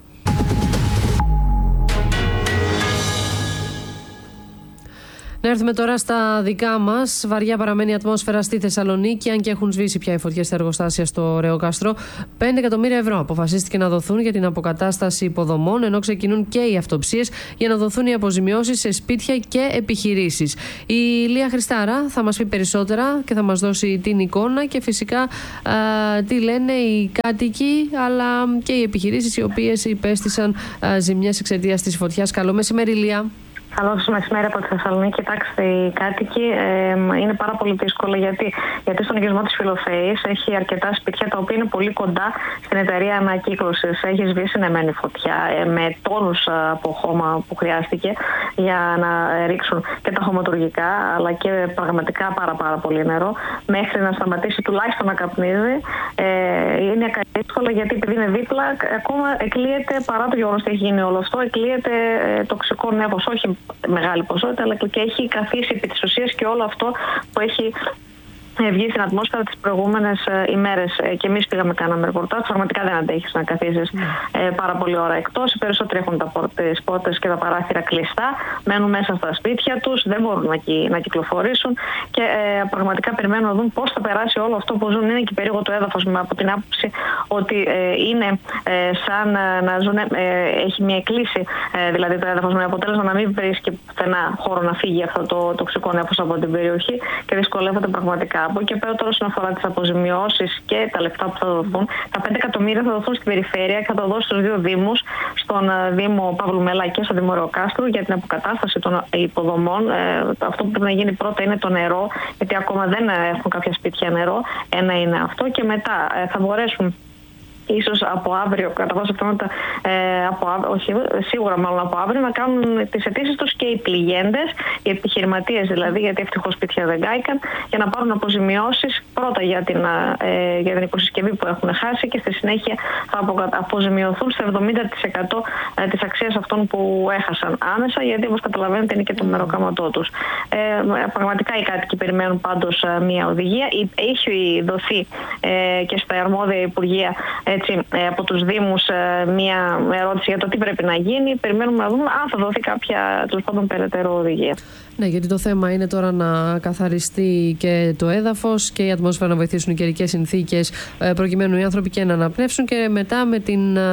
Να έρθουμε τώρα στα δικά μας. Βαριά παραμένει η ατμόσφαιρα στη Θεσσαλονίκη, αν και έχουν σβήσει πια οι φωτιές στα εργοστάσια στο Ρεοκάστρο. 5 εκατομμύρια ευρώ αποφασίστηκε να δοθούν για την αποκατάσταση υποδομών, ενώ ξεκινούν και οι αυτοψίες για να δοθούν οι αποζημιώσεις σε σπίτια και επιχειρήσεις. Η Λία Χριστάρα θα μας πει περισσότερα και θα μας δώσει την εικόνα και φυσικά τι λένε οι κάτοικοι, αλλά και οι επιχειρήσεις οι οποίες υπέστησαν ζημιές εξαιτίας της φωτιάς. Καλό μεσημέρι, Λία. Καλό μεσημέρι από τη Θεσσαλονίκη. Κοιτάξτε, οι κάτοικοι είναι πάρα πολύ δύσκολο γιατί στον οικισμό της Φιλοθέης έχει αρκετά σπίτια τα οποία είναι πολύ κοντά στην εταιρεία ανακύκλωσης. Έχει σβήσει η φωτιά με τόνους από χώμα που χρειάστηκε για να ρίξουν και τα χωματουργικά, αλλά και πραγματικά πάρα πολύ νερό, μέχρι να σταματήσει τουλάχιστον να καπνίζει. Είναι δύσκολο γιατί επειδή είναι δίπλα, ακόμα εκλείεται, παρά το γεγονός ότι έχει γίνει όλο αυτό, εκλείεται τοξικό νέφος. Όχι μεγάλη ποσότητα, αλλά και έχει καθίσει επί της ουσίας και όλο αυτό που έχει βγει στην ατμόσφαιρα τις προηγούμενες ημέρες. Και εμείς πήγαμε, κάναμε ρεπορτάζ. Πραγματικά δεν αντέχεις να καθίσεις πάρα πολλή ώρα εκτός. Οι περισσότεροι έχουν τις πόρτες και τα παράθυρα κλειστά, μένουν μέσα στα σπίτια τους, δεν μπορούν να κυκλοφορήσουν και πραγματικά περιμένουν να δουν πώς θα περάσει όλο αυτό που ζουν. Είναι και περίεργο το έδαφος από την άποψη ότι είναι σαν να ζουν, έχει μια εκκλήση δηλαδή το έδαφος, με αποτέλεσμα να μην βρίσκει πουθενά χώρο να φύγει αυτό το τοξικό νέφος από την περιοχή και δυσκολεύονται πραγματικά. Από εκεί και πέρα, τώρα, όσον αφορά τις αποζημιώσεις και τα λεφτά που θα δοθούν, τα 5 εκατομμύρια θα δοθούν στην περιφέρεια και θα το δώσει στους δύο Δήμους, στον Δήμο Παύλου Μέλα και στο Δήμο Ρεοκάστρου, για την αποκατάσταση των υποδομών. Αυτό που πρέπει να γίνει πρώτα είναι το νερό, γιατί ακόμα δεν έχουν κάποια σπίτια νερό. Ένα είναι αυτό, και μετά θα μπορέσουν ίσως από αύριο, κατά πάσα πιθανότητα, όχι, σίγουρα μάλλον από αύριο, να κάνουν τις αιτήσεις τους και οι πληγέντες, οι επιχειρηματίες δηλαδή, γιατί ευτυχώς σπίτια δεν κάηκαν, για να πάρουν αποζημιώσεις πρώτα για την οικοσυσκευή που έχουν χάσει και στη συνέχεια θα αποζημιωθούν στο 70% της αξίας αυτών που έχασαν άμεσα, γιατί όπως καταλαβαίνετε είναι και το μεροκάματό τους. Πραγματικά οι κάτοικοι περιμένουν πάντως μια οδηγία. Έχει δοθεί και στα αρμόδια υπουργεία από τους Δήμους μια ερώτηση για το τι πρέπει να γίνει. Περιμένουμε να δούμε αν θα δοθεί κάποια τέλος πάντων περαιτέρω οδηγία. Ναι, γιατί το θέμα είναι τώρα να καθαριστεί και το έδαφος και η ατμόσφαιρα, να βοηθήσουν οι καιρικές συνθήκες προκειμένου οι άνθρωποι και να αναπνεύσουν και μετά με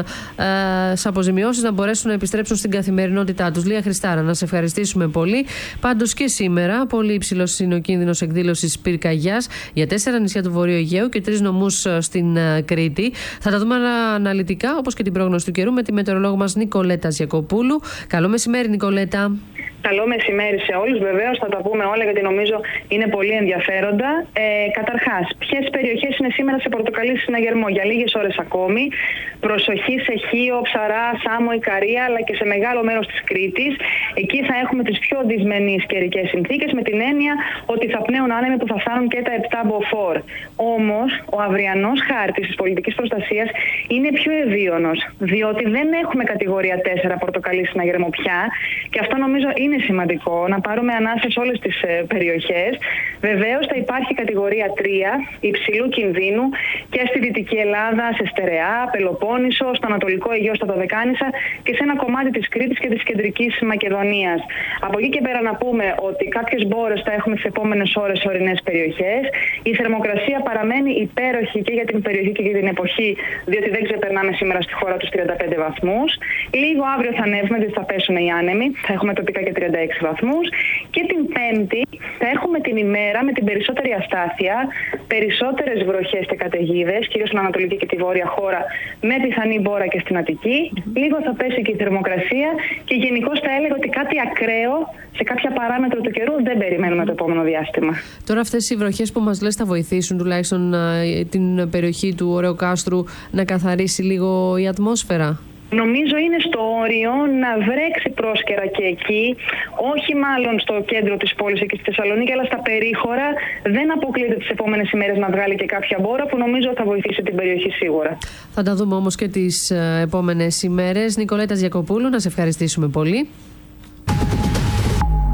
τις αποζημιώσεις να μπορέσουν να επιστρέψουν στην καθημερινότητά τους. Λία Χριστάρα, να σε ευχαριστήσουμε πολύ. Πάντως και σήμερα πολύ υψηλός είναι ο κίνδυνος εκδήλωσης πυρκαγιάς για 4 νησιά του Βορείου Αιγαίου και 3 νομούς στην Κρήτη. Θα τα δούμε αναλυτικά, όπως και την πρόγνωση του καιρού, με τη μετεωρολόγο μας Νικολέτα Γιακοπούλου. Καλό μεσημέρι, Νικολέτα. Καλό μεσημέρι σε όλους. Βεβαίως θα τα πούμε όλα, γιατί νομίζω είναι πολύ ενδιαφέροντα. Καταρχάς, ποιες περιοχές είναι σήμερα σε πορτοκαλί συναγερμό για λίγες ώρες ακόμη? Προσοχή σε Χίο, Ψαρά, Σάμο, Ικαρία, αλλά και σε μεγάλο μέρος της Κρήτης. Εκεί θα έχουμε τις πιο δυσμενείς καιρικές συνθήκες, με την έννοια ότι θα πνέουν άνεμοι που θα φτάνουν και τα 7 μποφόρ. Όμως, ο αυριανός χάρτης της πολιτικής προστασίας είναι πιο ευίωνος, διότι δεν έχουμε κατηγορία 4 πορτοκαλί συναγερμό πια, και αυτό νομίζω είναι σημαντικό να πάρουμε ανάσα σε όλες τις περιοχές. Βεβαίως θα υπάρχει κατηγορία 3 υψηλού κινδύνου και στη Δυτική Ελλάδα, σε Στερεά, Πελοπόννησο, στο Ανατολικό Αιγαίο, στα Δωδεκάνησα και σε ένα κομμάτι της Κρήτης και της Κεντρικής Μακεδονίας. Από εκεί και πέρα να πούμε ότι κάποιες μπόρες θα έχουμε τις επόμενες ώρες σε ορεινές περιοχές. Η θερμοκρασία παραμένει υπέροχη και για την περιοχή και για την εποχή, διότι δεν ξεπερνάμε σήμερα στη χώρα τους 35 βαθμούς. Λίγο αύριο θα ανέβουμε, διότι θα πέσουν οι άνεμοι. Θα έχουμε τοπικά και 36 βαθμούς. Και την Πέμπτη θα έχουμε την ημέρα με την περισσότερη αστάθεια, περισσότερες βροχές και καταιγίδες, κυρίως στην Ανατολική και τη Βόρεια χώρα, με πιθανή μπόρα και στην Αττική. Λίγο θα πέσει και η θερμοκρασία και γενικώς θα έλεγα ότι κάτι ακραίο σε κάποια παράμετρο του καιρού δεν περιμένουμε το επόμενο διάστημα. Τώρα αυτές οι βροχές που μας λες θα βοηθήσουν τουλάχιστον την περιοχή του Ρεοκάστρου να καθαρίσει λίγο η ατμόσφαιρα? Νομίζω είναι στο όριο να βρέξει πρόσκαιρα και εκεί, όχι μάλλον στο κέντρο της πόλης εκεί στη Θεσσαλονίκη, αλλά στα περίχωρα. Δεν αποκλείεται τις επόμενες ημέρες να βγάλει και κάποια μπόρα, που νομίζω θα βοηθήσει την περιοχή σίγουρα. Θα τα δούμε όμως και τις επόμενες ημέρες. Νικολέτα Γιακοπούλου, να σε ευχαριστήσουμε πολύ.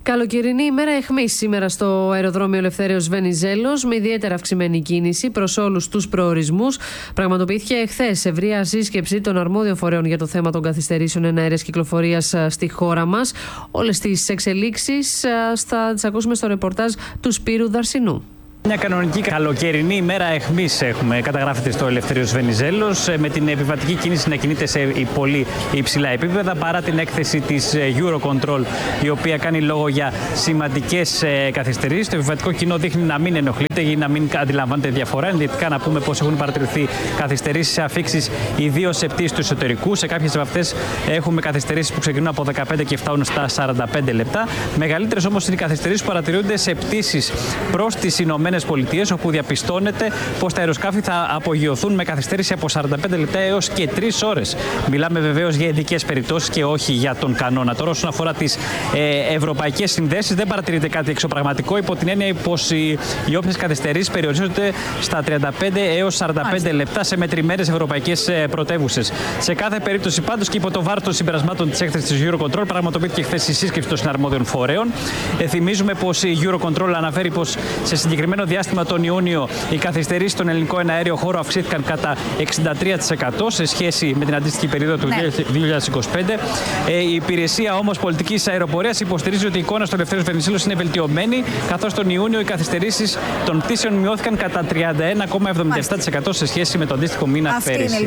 Καλοκαιρινή ημέρα αιχμής σήμερα στο αεροδρόμιο Ελευθέριος Βενιζέλος, με ιδιαίτερα αυξημένη κίνηση προς όλους τους προορισμούς. Πραγματοποιήθηκε εχθές ευρεία σύσκεψη των αρμόδιων φορέων για το θέμα των καθυστερήσεων εναέρειας κυκλοφορίας στη χώρα μας. Όλες τις εξελίξεις θα τις ακούσουμε στο ρεπορτάζ του Σπύρου Δαρσινού. Μια κανονική καλοκαιρινή ημέρα αιχμής έχουμε, καταγράφεται στο Ελευθέριος Βενιζέλος, με την επιβατική κίνηση να κινείται σε πολύ υψηλά επίπεδα, παρά την έκθεση της Eurocontrol, η οποία κάνει λόγο για σημαντικές καθυστερήσεις. Το επιβατικό κοινό δείχνει να μην ενοχλείται ή να μην αντιλαμβάνεται διαφορά. Ενδεικτικά να πούμε πως έχουν παρατηρηθεί καθυστερήσεις σε αφίξεις ιδίως σε πτήσεις του εσωτερικού. Σε κάποιες από αυτές έχουμε καθυστερήσεις που ξεκινούν από 15 και φτάνουν στα 45 λεπτά. Μεγαλύτερες όμως είναι οι καθυστερήσεις που παρατηρούνται σε πτήσεις προς τις Ηνωμένες Πολιτείες, όπου διαπιστώνεται πως τα αεροσκάφη θα απογειωθούν με καθυστέρηση από 45 λεπτά έως και 3 ώρες. Μιλάμε βεβαίως για ειδικές περιπτώσεις και όχι για τον κανόνα. Τώρα, όσον αφορά τις ευρωπαϊκές συνδέσεις, δεν παρατηρείται κάτι εξωπραγματικό, υπό την έννοια πως οι όποιες καθυστερήσεις περιορίζονται στα 35 έως 45 λεπτά σε μετρημένες ευρωπαϊκές πρωτεύουσες. Σε κάθε περίπτωση, πάντως, και υπό το βάρος των συμπερασμάτων της έκθεσης της Eurocontrol, πραγματοποιήθηκε χθες η σύσκεψη των συναρμόδιων φορέων. Θυμίζουμε πως η Eurocontrol αναφέρει πως σε συγκεκριμένο διάστημα τον Ιούνιο οι καθυστερήσεις στον ελληνικό εναέριο χώρο αυξήθηκαν κατά 63% σε σχέση με την αντίστοιχη περίοδο του 2025. Η υπηρεσία όμως πολιτικής αεροπορίας υποστηρίζει ότι η εικόνα στο Ελευθέριος Βενιζέλος είναι βελτιωμένη, καθώς τον Ιούνιο οι καθυστερήσεις των πτήσεων μειώθηκαν κατά 31,77% σε σχέση με το αντίστοιχο μήνα πέρυσι.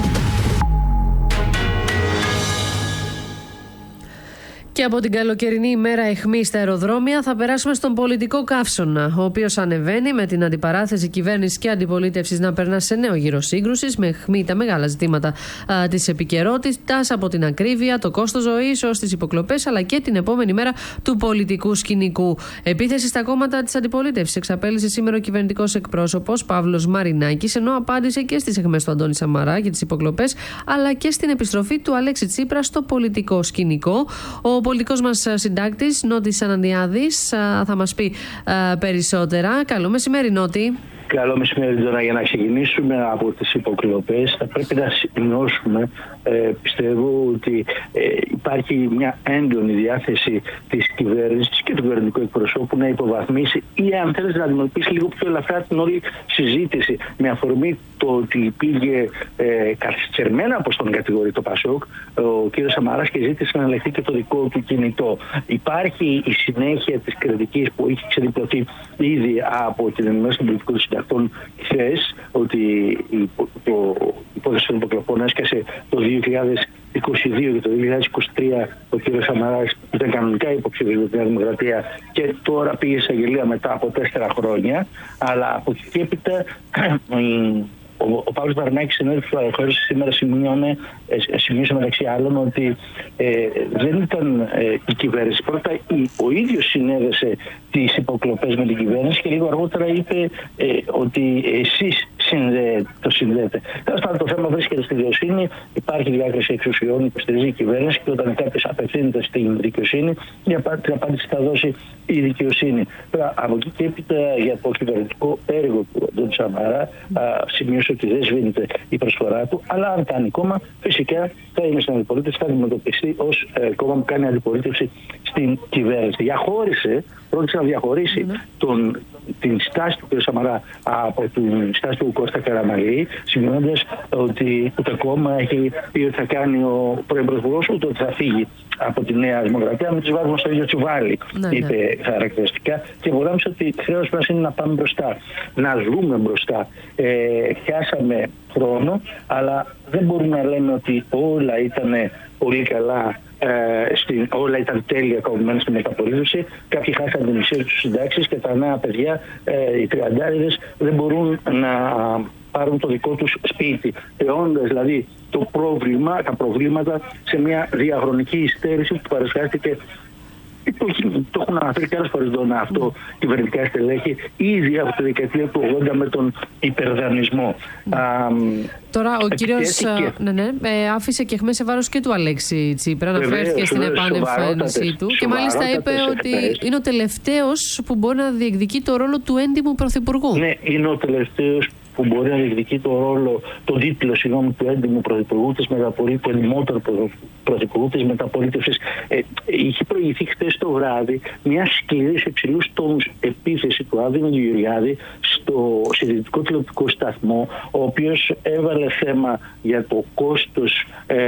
Και από την καλοκαιρινή ημέρα αιχμή στα αεροδρόμια θα περάσουμε στον πολιτικό καύσωνα, ο οποίος ανεβαίνει με την αντιπαράθεση κυβέρνησης και αντιπολίτευσης να περνά σε νέο γύρο σύγκρουσης, με αιχμή τα μεγάλα ζητήματα της επικαιρότητας, από την ακρίβεια, το κόστος ζωής ως τις υποκλοπές, αλλά και την επόμενη μέρα του πολιτικού σκηνικού. Επίθεση στα κόμματα της αντιπολίτευσης εξαπέλυσε σήμερα ο κυβερνητικός εκπρόσωπος Παύλος Μαρινάκης, ενώ απάντησε και στις αιχμές του Αντώνη Σαμαρά και τις υποκλοπές, αλλά και στην επιστροφή του Αλέξη Τσίπρα στο πολιτικό σκηνικό. Ο πολιτικός μας συντάκτης, Νότης Ανανδιάδης, θα μας πει περισσότερα. Καλό μεσημέρι, Νότη. Καλό μεσημέρι, Ντόνα. Για να ξεκινήσουμε από τις υποκλοπές, θα πρέπει να σημειώσουμε, πιστεύω, ότι υπάρχει μια έντονη διάθεση της κυβέρνησης και του κυβερνητικού εκπροσώπου να υποβαθμίσει ή, αν θέλεις, να αντιμετωπίσει λίγο πιο ελαφρά την όλη συζήτηση, με αφορμή το ότι πήγε καθυστερημένα, όπως τον κατηγορεί το ΠΑΣΟΚ, ο κ. Σαμαράς, και ζήτησε να ελεγχθεί και το δικό του κινητό. Υπάρχει η συνέχεια της κριτικής που έχει ξεδιπλωθεί ήδη από την Ενημέρωση των Πολιτικών Συντακτών χθες, ότι η υπόθεση των υποκλοπών έσκασε το 2022 και το 2023 ο κ. Σαμαράς ήταν κανονικά υποψήφιος για τη Νέα Δημοκρατία και τώρα πήγε σε αγγελία μετά από 4 χρόνια. Αλλά από εκεί και έπειτα ο Παύλος Μαρινάκης, συνέδριο σήμερα, σημείωσε μεταξύ άλλων ότι δεν ήταν η κυβέρνηση. Πρώτα ο ίδιος συνέδεσε τις υποκλοπές με την κυβέρνηση και λίγο αργότερα είπε ότι εσείς το συνδέετε. Τέλος πάντων, το θέμα βρίσκεται στη δικαιοσύνη. Υπάρχει διάκριση εξουσιών, υποστηρίζει η κυβέρνηση, και όταν κάποιος απευθύνεται στην δικαιοσύνη, την απάντηση θα δώσει η δικαιοσύνη. Τώρα, από εκεί και έπειτα, για το κυβερνητικό έργο του Αντώνη Σαμαρά, σημείωσε ότι δεν σβήνεται η προσφορά του, αλλά αν κάνει κόμμα, φυσικά θα είναι στην αντιπολίτευση, θα αντιμετωπιστεί ως κόμμα που κάνει αντιπολίτευση στην κυβέρνηση. Πρόκειται να διαχωρίσει την στάση του κ. Σαμαρά από την στάση του Κώστα Καραμανλή, σημειώνοντας ότι το κόμμα έχει πει ότι θα κάνει ο πρώην πρωθυπουργός, ούτε ότι θα φύγει από τη Νέα Δημοκρατία, με τις βάζουμε στο ίδιο τσουβάλι, είπε χαρακτηριστικά. Και βολάμισε ότι χρέος μας είναι να πάμε μπροστά, να δούμε μπροστά. Χάσαμε χρόνο, αλλά δεν μπορούμε να λέμε ότι όλα ήταν πολύ καλά, όλα ήταν τέλεια κομμένα στη μεταπολίτευση. Κάποιοι χάσαν την μισή τους συντάξεις και τα νέα παιδιά, οι τριαντάριδες, δεν μπορούν να πάρουν το δικό τους σπίτι. Θεώντας δηλαδή τα προβλήματα σε μια διαχρονική υστέρηση που παρουσιάστηκε. Το έχουν αναφέρει και άλλες φορές αυτό κυβερνητικά στελέχη ήδη από τη δεκαετία του 80 με τον υπερδανισμό. Τώρα ο κύριος άφησε και αιχμές σε βάρος και του Αλέξη Τσίπρα, αναφέρθηκε στην επανεμφάνισή του και μάλιστα είπε ότι είναι ο τελευταίος που μπορεί να διεκδικεί το ρόλο του έντιμου πρωθυπουργού. Ναι, είναι ο τελευταίος που μπορεί να διεκδικεί τον τίτλο του έντιμου πρωθυπουργού της μεταπολίτευσης, του εντιμότερου πρωθυπουργού της μεταπολίτευσης. Είχε προηγηθεί χθες το βράδυ μια σκληρή σε υψηλούς τόνους επίθεση του Άδωνη Γεωργιάδη στο συντηρητικό τηλεοπτικό σταθμό, ο οποίος έβαλε θέμα για το κόστος,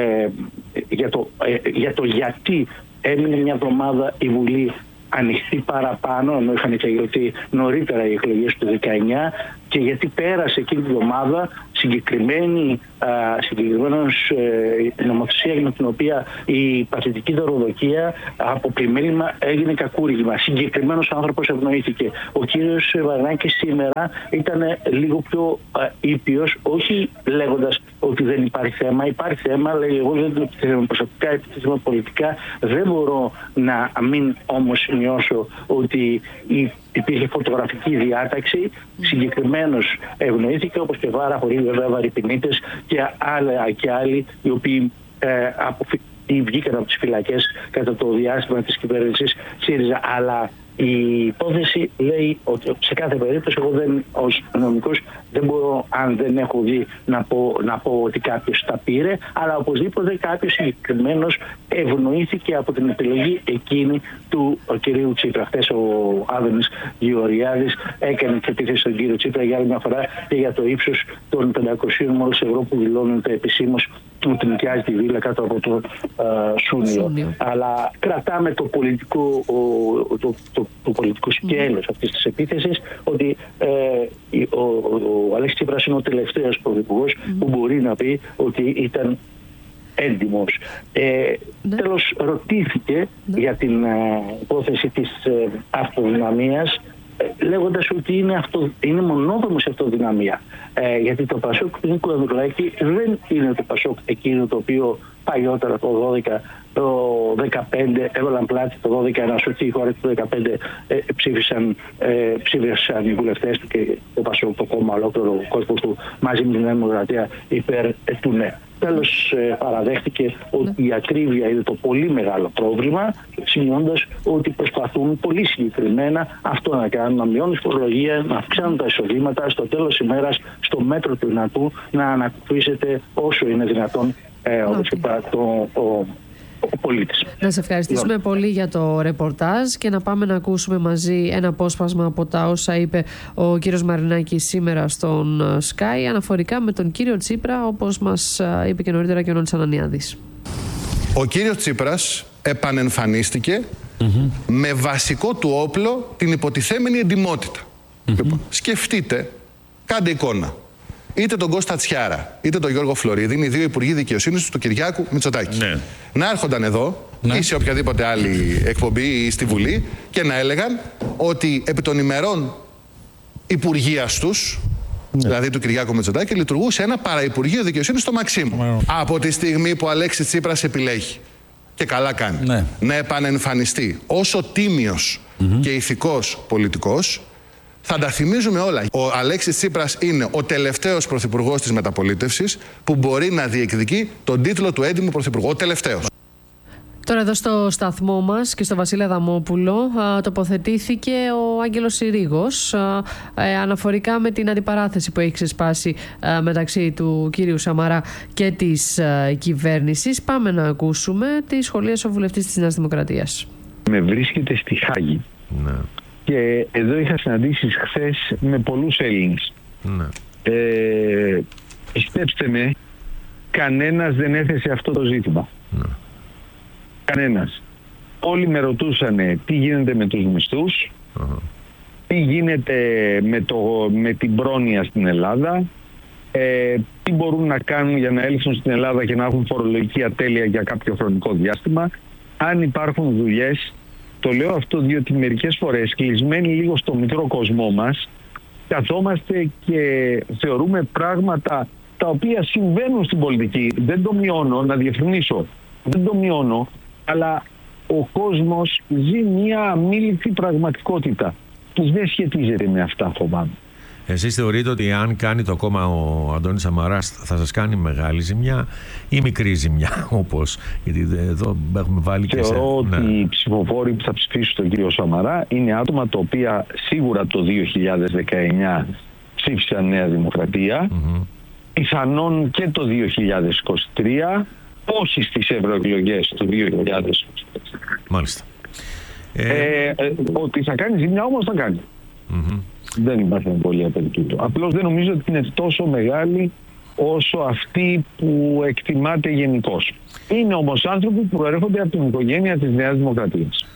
για το γιατί έμεινε μια εβδομάδα η Βουλή ανοιχτή παραπάνω, ενώ είχαν εκλεγεί νωρίτερα οι εκλογές του 19, και γιατί πέρασε εκείνη τη εβδομάδα συγκεκριμένος νομοθεσία με την οποία η παθητική δωροδοκία από πλημέλημα έγινε κακούργημα. Συγκεκριμένος άνθρωπος ευνοήθηκε. Ο κύριος Βαρνάκης σήμερα ήταν λίγο πιο ήπιος, όχι λέγοντας ότι δεν υπάρχει θέμα. Υπάρχει θέμα, λέει, εγώ δεν το επιτίθεμαι προσωπικά, επιτίθεμαι πολιτικά. Δεν μπορώ να μην όμως σημειώσω ότι υπήρχε φωτογραφική διάταξη, συγκεκριμένος ευνοήθηκε, όπως και πάρα πολλοί βέβαια βαρυπινίτες και άλλοι οι οποίοι βγήκαν από τις φυλακές κατά το διάστημα της κυβέρνησης ΣΥΡΙΖΑ. Αλλά η υπόθεση λέει ότι σε κάθε περίπτωση εγώ ως νομικός δεν μπορώ, αν δεν έχω δει, να πω ότι κάποιος τα πήρε, αλλά οπωσδήποτε κάποιος συγκεκριμένος ευνοήθηκε από την επιλογή εκείνη του κυρίου Τσίπρα. Χθες ο Άδωνης Γεωργιάδης έκανε και επίθεση στον κύριο Τσίπρα για άλλη μια φορά και για το ύψος των 500 μόλις ευρώ που δηλώνεται επισήμως ότι νοικιάζει τη βίλα κάτω από το Σούνιο. Αλλά κρατάμε το πολιτικό, το πολιτικό σκέλος αυτής της επίθεσης, ότι ο Αλέξης Τσίπρας είναι ο τελευταίος πρωθυπουργός που μπορεί να πει ότι ήταν έντιμος. Τέλος, ρωτήθηκε για την υπόθεση της αυτοδυναμίας, λέγοντας ότι είναι μονόδομος η αυτοδυναμία. Γιατί το Πασόκ του Νίκου Ανδρουλάκη δεν είναι το Πασόκ εκείνο το οποίο παλιότερα το 12, το 15 έβαλαν πλάτη, το 12 να σωθεί η χώρα και το 15 ψήφισαν οι βουλευτές του και το Πασόκ, το κόμμα, ολόκληρο ο κόσμος του μαζί με την Νέα Δημοκρατία υπέρ του ναι. Τέλος, παραδέχτηκε ότι η ακρίβεια είναι το πολύ μεγάλο πρόβλημα, σημειώντας ότι προσπαθούν πολύ συγκεκριμένα αυτό να κάνουν, να μειώνουν τη φορολογία, να αυξάνουν τα εισοδήματα, στο τέλος της ημέρας, στο μέτρο του δυνατού, να ανακουφίσετε όσο είναι δυνατόν ο πολίτης. Να σε ευχαριστήσουμε πολύ για το ρεπορτάζ και να πάμε να ακούσουμε μαζί ένα απόσπασμα από τα όσα είπε ο κύριος Μαρινάκης σήμερα στον Sky αναφορικά με τον κύριο Τσίπρα, όπως μας είπε και νωρίτερα και ο Νόνης Ανανιάδης. Ο κύριος Τσίπρας επανεμφανίστηκε με βασικό του όπλο την υποτιθέμενη εντιμότητα. Λοιπόν, σκεφτείτε, κάντε εικόνα. Είτε τον Κώστα Τσιάρα, είτε τον Γιώργο Φλωρίδη, είναι οι δύο υπουργοί δικαιοσύνης του Κυριάκου Μητσοτάκη. Ναι. Να έρχονταν εδώ ή σε οποιαδήποτε άλλη εκπομπή ή στη Βουλή και να έλεγαν ότι επί των ημερών υπουργείας τους, δηλαδή του Κυριάκου Μητσοτάκη, λειτουργούσε ένα παραυπουργείο δικαιοσύνης στο Μαξίμου. Από τη στιγμή που ο Αλέξης Τσίπρας επιλέγει, και καλά κάνει, να επανεμφανιστεί όσο τίμιος και ηθικός πολιτικός, θα τα θυμίζουμε όλα. Ο Αλέξης Τσίπρας είναι ο τελευταίος πρωθυπουργός της μεταπολίτευσης που μπορεί να διεκδικεί τον τίτλο του έντιμου πρωθυπουργού. Ο τελευταίος. Τώρα εδώ στο σταθμό μας και στο Βασίλη Αδαμόπουλο τοποθετήθηκε ο Άγγελος Συρίγος αναφορικά με την αντιπαράθεση που έχει ξεσπάσει μεταξύ του κύριου Σαμαρά και της κυβέρνησης. Πάμε να ακούσουμε τη σχολίαση ο βουλευτής της Νέας Δημοκρατίας. Με βρίσκεται στη Χάγη. Ναι. Και εδώ είχα συναντήσεις χθες με πολλούς Έλληνες. Ναι. Πιστέψτε με, κανένας δεν έθεσε αυτό το ζήτημα. Ναι. Κανένας. Όλοι με ρωτούσαν τι γίνεται με τους μισθούς, τι γίνεται με την πρόνοια στην Ελλάδα, τι μπορούν να κάνουν για να έλθουν στην Ελλάδα και να έχουν φορολογική ατέλεια για κάποιο χρονικό διάστημα, αν υπάρχουν δουλειές. Το λέω αυτό διότι μερικές φορές κλεισμένοι λίγο στο μικρό κοσμό μας καθόμαστε και θεωρούμε πράγματα τα οποία συμβαίνουν στην πολιτική. Δεν το μειώνω, να διευκρινίσω. Δεν το μειώνω, αλλά ο κόσμος ζει μια αμήλικτη πραγματικότητα που δεν σχετίζεται με αυτά, φοβάμαι. Εσείς θεωρείτε ότι αν κάνει το κόμμα ο Αντώνης Σαμαράς θα σας κάνει μεγάλη ζημιά ή μικρή ζημιά, όπως, γιατί εδώ έχουμε βάλει και θεωρώ ότι οι ψηφοφόροι που θα ψηφίσουν τον κύριο Σαμαρά είναι άτομα τα οποία σίγουρα το 2019 ψήφισαν Νέα Δημοκρατία, πιθανόν και το 2023, όχι στις ευρωεκλογές του 2023. Μάλιστα. Ότι θα κάνει ζημιά όμως θα κάνει. Δεν υπάρχει πολύ περί τούτου. Απλώς δεν νομίζω ότι είναι τόσο μεγάλη όσο αυτή που εκτιμάται γενικώς. Είναι όμως άνθρωποι που προέρχονται από την οικογένεια της Νέας Δημοκρατίας.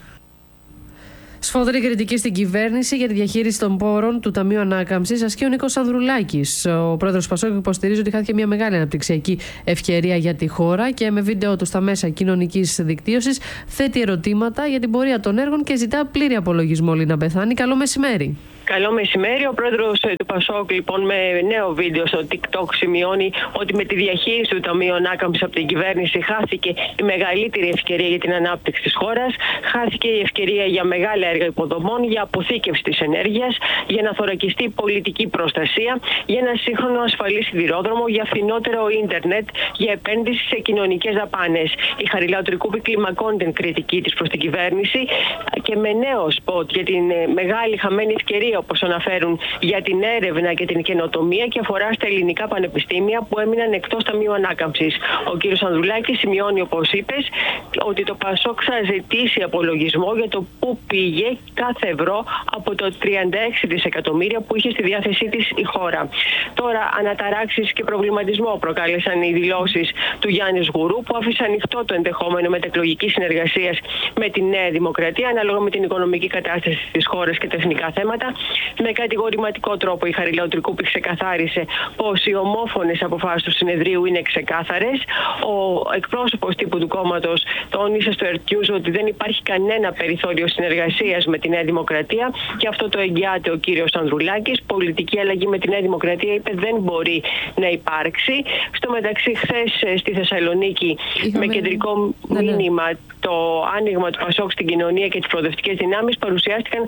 Σφοδρή κριτική στην κυβέρνηση για τη διαχείριση των πόρων του Ταμείου Ανάκαμψης ασκεί ο Νίκος Ανδρουλάκης. Ο πρόεδρος Πασόκ υποστηρίζει ότι χάθηκε μια μεγάλη αναπτυξιακή ευκαιρία για τη χώρα και με βίντεο του στα μέσα κοινωνικής δικτύωσης θέτει ερωτήματα για την πορεία των έργων και ζητά πλήρη απολογισμό. Λίνα Μπεθάνη, καλό μεσημέρι. Καλό μεσημέρι. Ο πρόεδρος του Πασόκ, λοιπόν, με νέο βίντεο στο TikTok σημειώνει ότι με τη διαχείριση του Ταμείου Ανάκαμψης από την κυβέρνηση χάθηκε η μεγαλύτερη ευκαιρία για την ανάπτυξη της χώρας, χάθηκε η ευκαιρία για μεγάλα έργα υποδομών, για αποθήκευση της ενέργειας, για να θωρακιστεί πολιτική προστασία, για ένα σύγχρονο ασφαλή σιδηρόδρομο, για φθηνότερο ίντερνετ, για επένδυση σε κοινωνικές δαπάνες. Η Χαριλαοτρικούπη κλιμακώνει την κριτική της προς την κυβέρνηση και με νέο σποτ για την μεγάλη χαμένη ευκαιρία, όπως αναφέρουν, για την έρευνα και την καινοτομία και αφορά στα ελληνικά πανεπιστήμια που έμειναν εκτός Ταμείου Ανάκαμψης. Ο κ. Ανδρουλάκης σημειώνει, όπως είπες, ότι το Πασόκ θα ζητήσει απολογισμό για το πού πήγε κάθε ευρώ από το 36 δισεκατομμύρια που είχε στη διάθεσή της η χώρα. Τώρα, αναταράξεις και προβληματισμό προκάλεσαν οι δηλώσεις του Γιάννη Γουρού, που άφησε ανοιχτό το ενδεχόμενο μετεκλογικής συνεργασίας με τη Νέα Δημοκρατία, ανάλογα με την οικονομική κατάσταση της χώρας και τα εθνικά θέματα. Με κατηγορηματικό τρόπο η Χαριλαοτρικούπη ξεκαθάρισε πως οι ομόφωνες αποφάσεις του συνεδρίου είναι ξεκάθαρες. Ο εκπρόσωπος τύπου του κόμματος τόνισε στο Earth ότι δεν υπάρχει κανένα περιθώριο συνεργασίας με τη Νέα Δημοκρατία και αυτό το εγγυάται ο κύριος Ανδρουλάκης. Πολιτική αλλαγή με τη Νέα Δημοκρατία, είπε, δεν μπορεί να υπάρξει. Στο μεταξύ, χθες στη Θεσσαλονίκη, με κεντρικό μήνυμα το άνοιγμα του Πασόκ στην κοινωνία και τις προοδευτικές δυνάμεις, παρουσιάστηκαν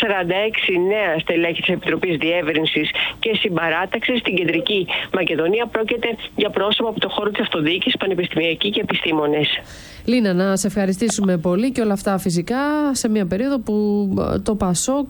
46 νέα στελέχη της Επιτροπής Διεύρυνσης και Συμπαράταξης στην Κεντρική Μακεδονία. Πρόκειται για πρόσωπα από το χώρο της αυτοδιοίκησης, πανεπιστημιακοί και επιστήμονες. Λίνα, να σε ευχαριστήσουμε πολύ και όλα αυτά φυσικά σε μια περίοδο που το Πασόκ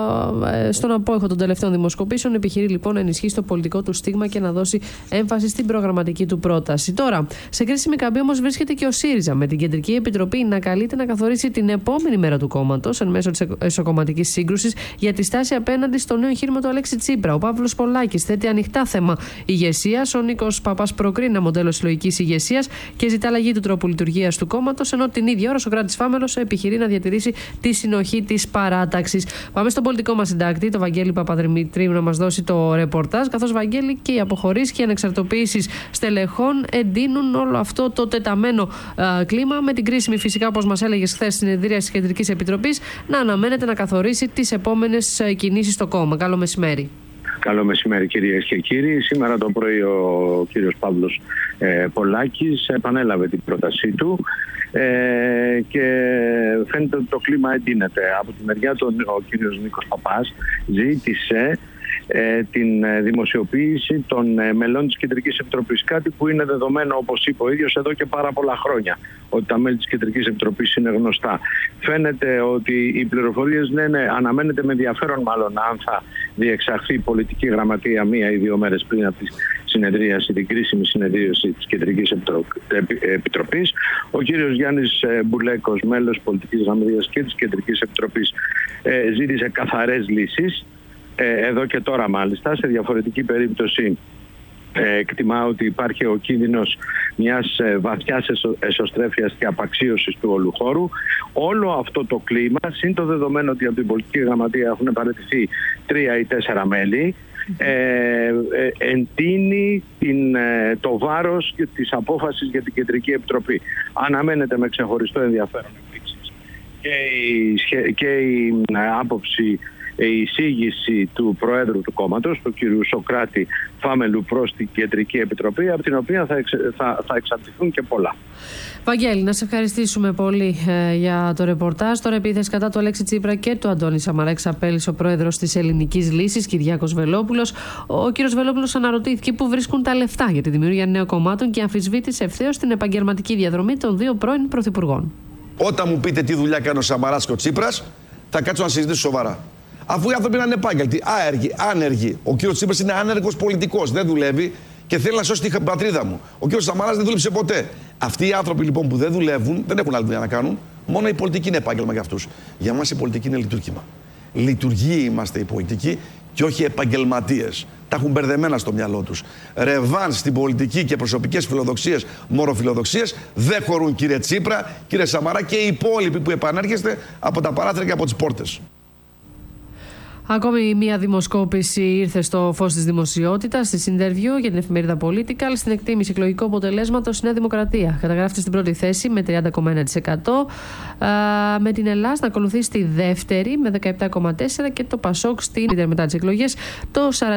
στον απόϊχο των τελευταίων δημοσκοπήσεων επιχειρεί λοιπόν να ενισχύσει το πολιτικό του στίγμα και να δώσει έμφαση στην προγραμματική του πρόταση. Τώρα, σε κρίσιμη καμπή όμως βρίσκεται και ο ΣΥΡΙΖΑ, με την Κεντρική Επιτροπή να καλείται να καθορίσει την επόμενη μέρα του κόμματος εν μέσω της εσωκομματικής σύγκρουσης για τη στάση απέναντι στο νέο εγχείρημα του Αλέξη Τσίπρα. Ο Παύλος Πολάκης θέτει ανοιχτά θέμα ηγεσίας. Ο Νίκος Παπάς προκρίνει ένα μοντέλο συλλογικής ηγεσίας και ζητά αλλαγή του τρόπου λειτουργίας του κόμματος, ενώ την ίδια ώρα ο Σωκράτης Φάμελος επιχειρεί να διατηρήσει τη συνοχή της παράταξης. Πάμε στον πολιτικό μας συντάκτη, τον Βαγγέλη Παπαδημητρίου, να μας δώσει το ρεπορτάζ. Καθώς, Βαγγέλη, και οι αποχωρήσεις και οι ανεξαρτοποιήσεις στελεχών εντείνουν όλο αυτό το τεταμένο κλίμα, με την κρίσιμη, φυσικά, όπως μας έλεγες χθες στην συνεδρία της Κεντρικής Επιτροπής, να αναμένεται να καθορίσει τις επόμενες κινήσεις στο κόμμα. Καλό μεσημέρι. Καλό μεσημέρι, κυρίες και κύριοι. Σήμερα το πρωί ο κύριος Παύλος Πολάκης επανέλαβε την πρότασή του και φαίνεται ότι το κλίμα εντείνεται. Από τη μεριά του ο κύριος Νίκος Παπάς ζήτησε την δημοσιοποίηση των μελών της Κεντρικής Επιτροπής. Κάτι που είναι δεδομένο, όπως είπε ο ίδιος, εδώ και πάρα πολλά χρόνια, ότι τα μέλη της Κεντρικής Επιτροπής είναι γνωστά. Φαίνεται ότι οι πληροφορίες λένε, αναμένεται με ενδιαφέρον μάλλον, αν θα διεξαχθεί η πολιτική γραμματεία 1 ή 2 μέρες πριν από τη συνεδρίαση, την κρίσιμη συνεδρίαση της Κεντρικής Επιτροπής. Ο κύριος Γιάννης Μπουλέκος, μέλος πολιτικής γραμματείας και της Κεντρικής Επιτροπής, ζήτησε καθαρές λύσεις. Εδώ και τώρα, μάλιστα. Σε διαφορετική περίπτωση εκτιμά ότι υπάρχει ο κίνδυνος μιας βαθιάς εσωστρέφειας και απαξίωσης του όλου χώρου. Όλο αυτό το κλίμα, συν το δεδομένο ότι από την πολιτική γραμματεία έχουν παραιτηθεί 3 ή 4 μέλη, εντείνει το βάρος της απόφασης για την Κεντρική Επιτροπή. Αναμένεται με ξεχωριστό ενδιαφέρον επίσης και η άποψη, η εισήγηση του Προέδρου του κόμματος, του κ. Σωκράτη Φάμελου, προς την Κεντρική Επιτροπή, από την οποία θα εξαρτηθούν και πολλά. Βαγγέλη, να σε ευχαριστήσουμε πολύ για το ρεπορτάζ. Τώρα, επίθεση κατά του Αλέξη Τσίπρα και του Αντώνη Σαμαρά εξαπέλυσε ο πρόεδρος της Ελληνικής Λύσης, Κυριάκος Βελόπουλος. Ο κ. Βελόπουλος αναρωτήθηκε πού βρίσκουν τα λεφτά για τη δημιουργία νέων κομμάτων και αμφισβήτησε ευθέως την επαγγελματική διαδρομή των 2 πρώην πρωθυπουργών. Όταν μου πείτε τι δουλειά κάνει ο Σαμαράς και ο Τσίπρας, θα κάτσω να συζητήσω σοβαρά. Αφού οι άνθρωποι είναι ανεπάγγελτοι, άεργοι, άνεργοι. Ο κύριος Τσίπρας είναι άνεργος πολιτικός, δεν δουλεύει και θέλει να σώσει την πατρίδα μου. Ο κύριος Σαμαράς δεν δούλεψε ποτέ. Αυτοί οι άνθρωποι λοιπόν που δεν δουλεύουν, δεν έχουν άλλη δουλειά να κάνουν. Μόνο η πολιτική είναι επάγγελμα για αυτούς. Για μας η πολιτική είναι λειτουργήμα. Λειτουργοί είμαστε οι πολιτικοί και όχι επαγγελματίες. Τα έχουν μπερδεμένα στο μυαλό τους. Ρεβάν στην πολιτική και προσωπικές φιλοδοξίες, μωροφιλοδοξίες δεν χωρούν, κύριε Τσίπρα, κύριε Σαμαρά και οι υπόλοιποι που επανέρχεστε από τα παράθυρα και από τις πόρτες. Ακόμη μία δημοσκόπηση ήρθε στο φως της δημοσιότητας, στη συντερβιού για την εφημερίδα Political, στην εκτίμηση εκλογικού αποτελέσματος στη Νέα Δημοκρατία. Καταγράφεται στην πρώτη θέση με 30,1%, με την Ελλάδα να ακολουθεί στη δεύτερη με 17,4% και το Πασόκ στην μετά τις εκλογές το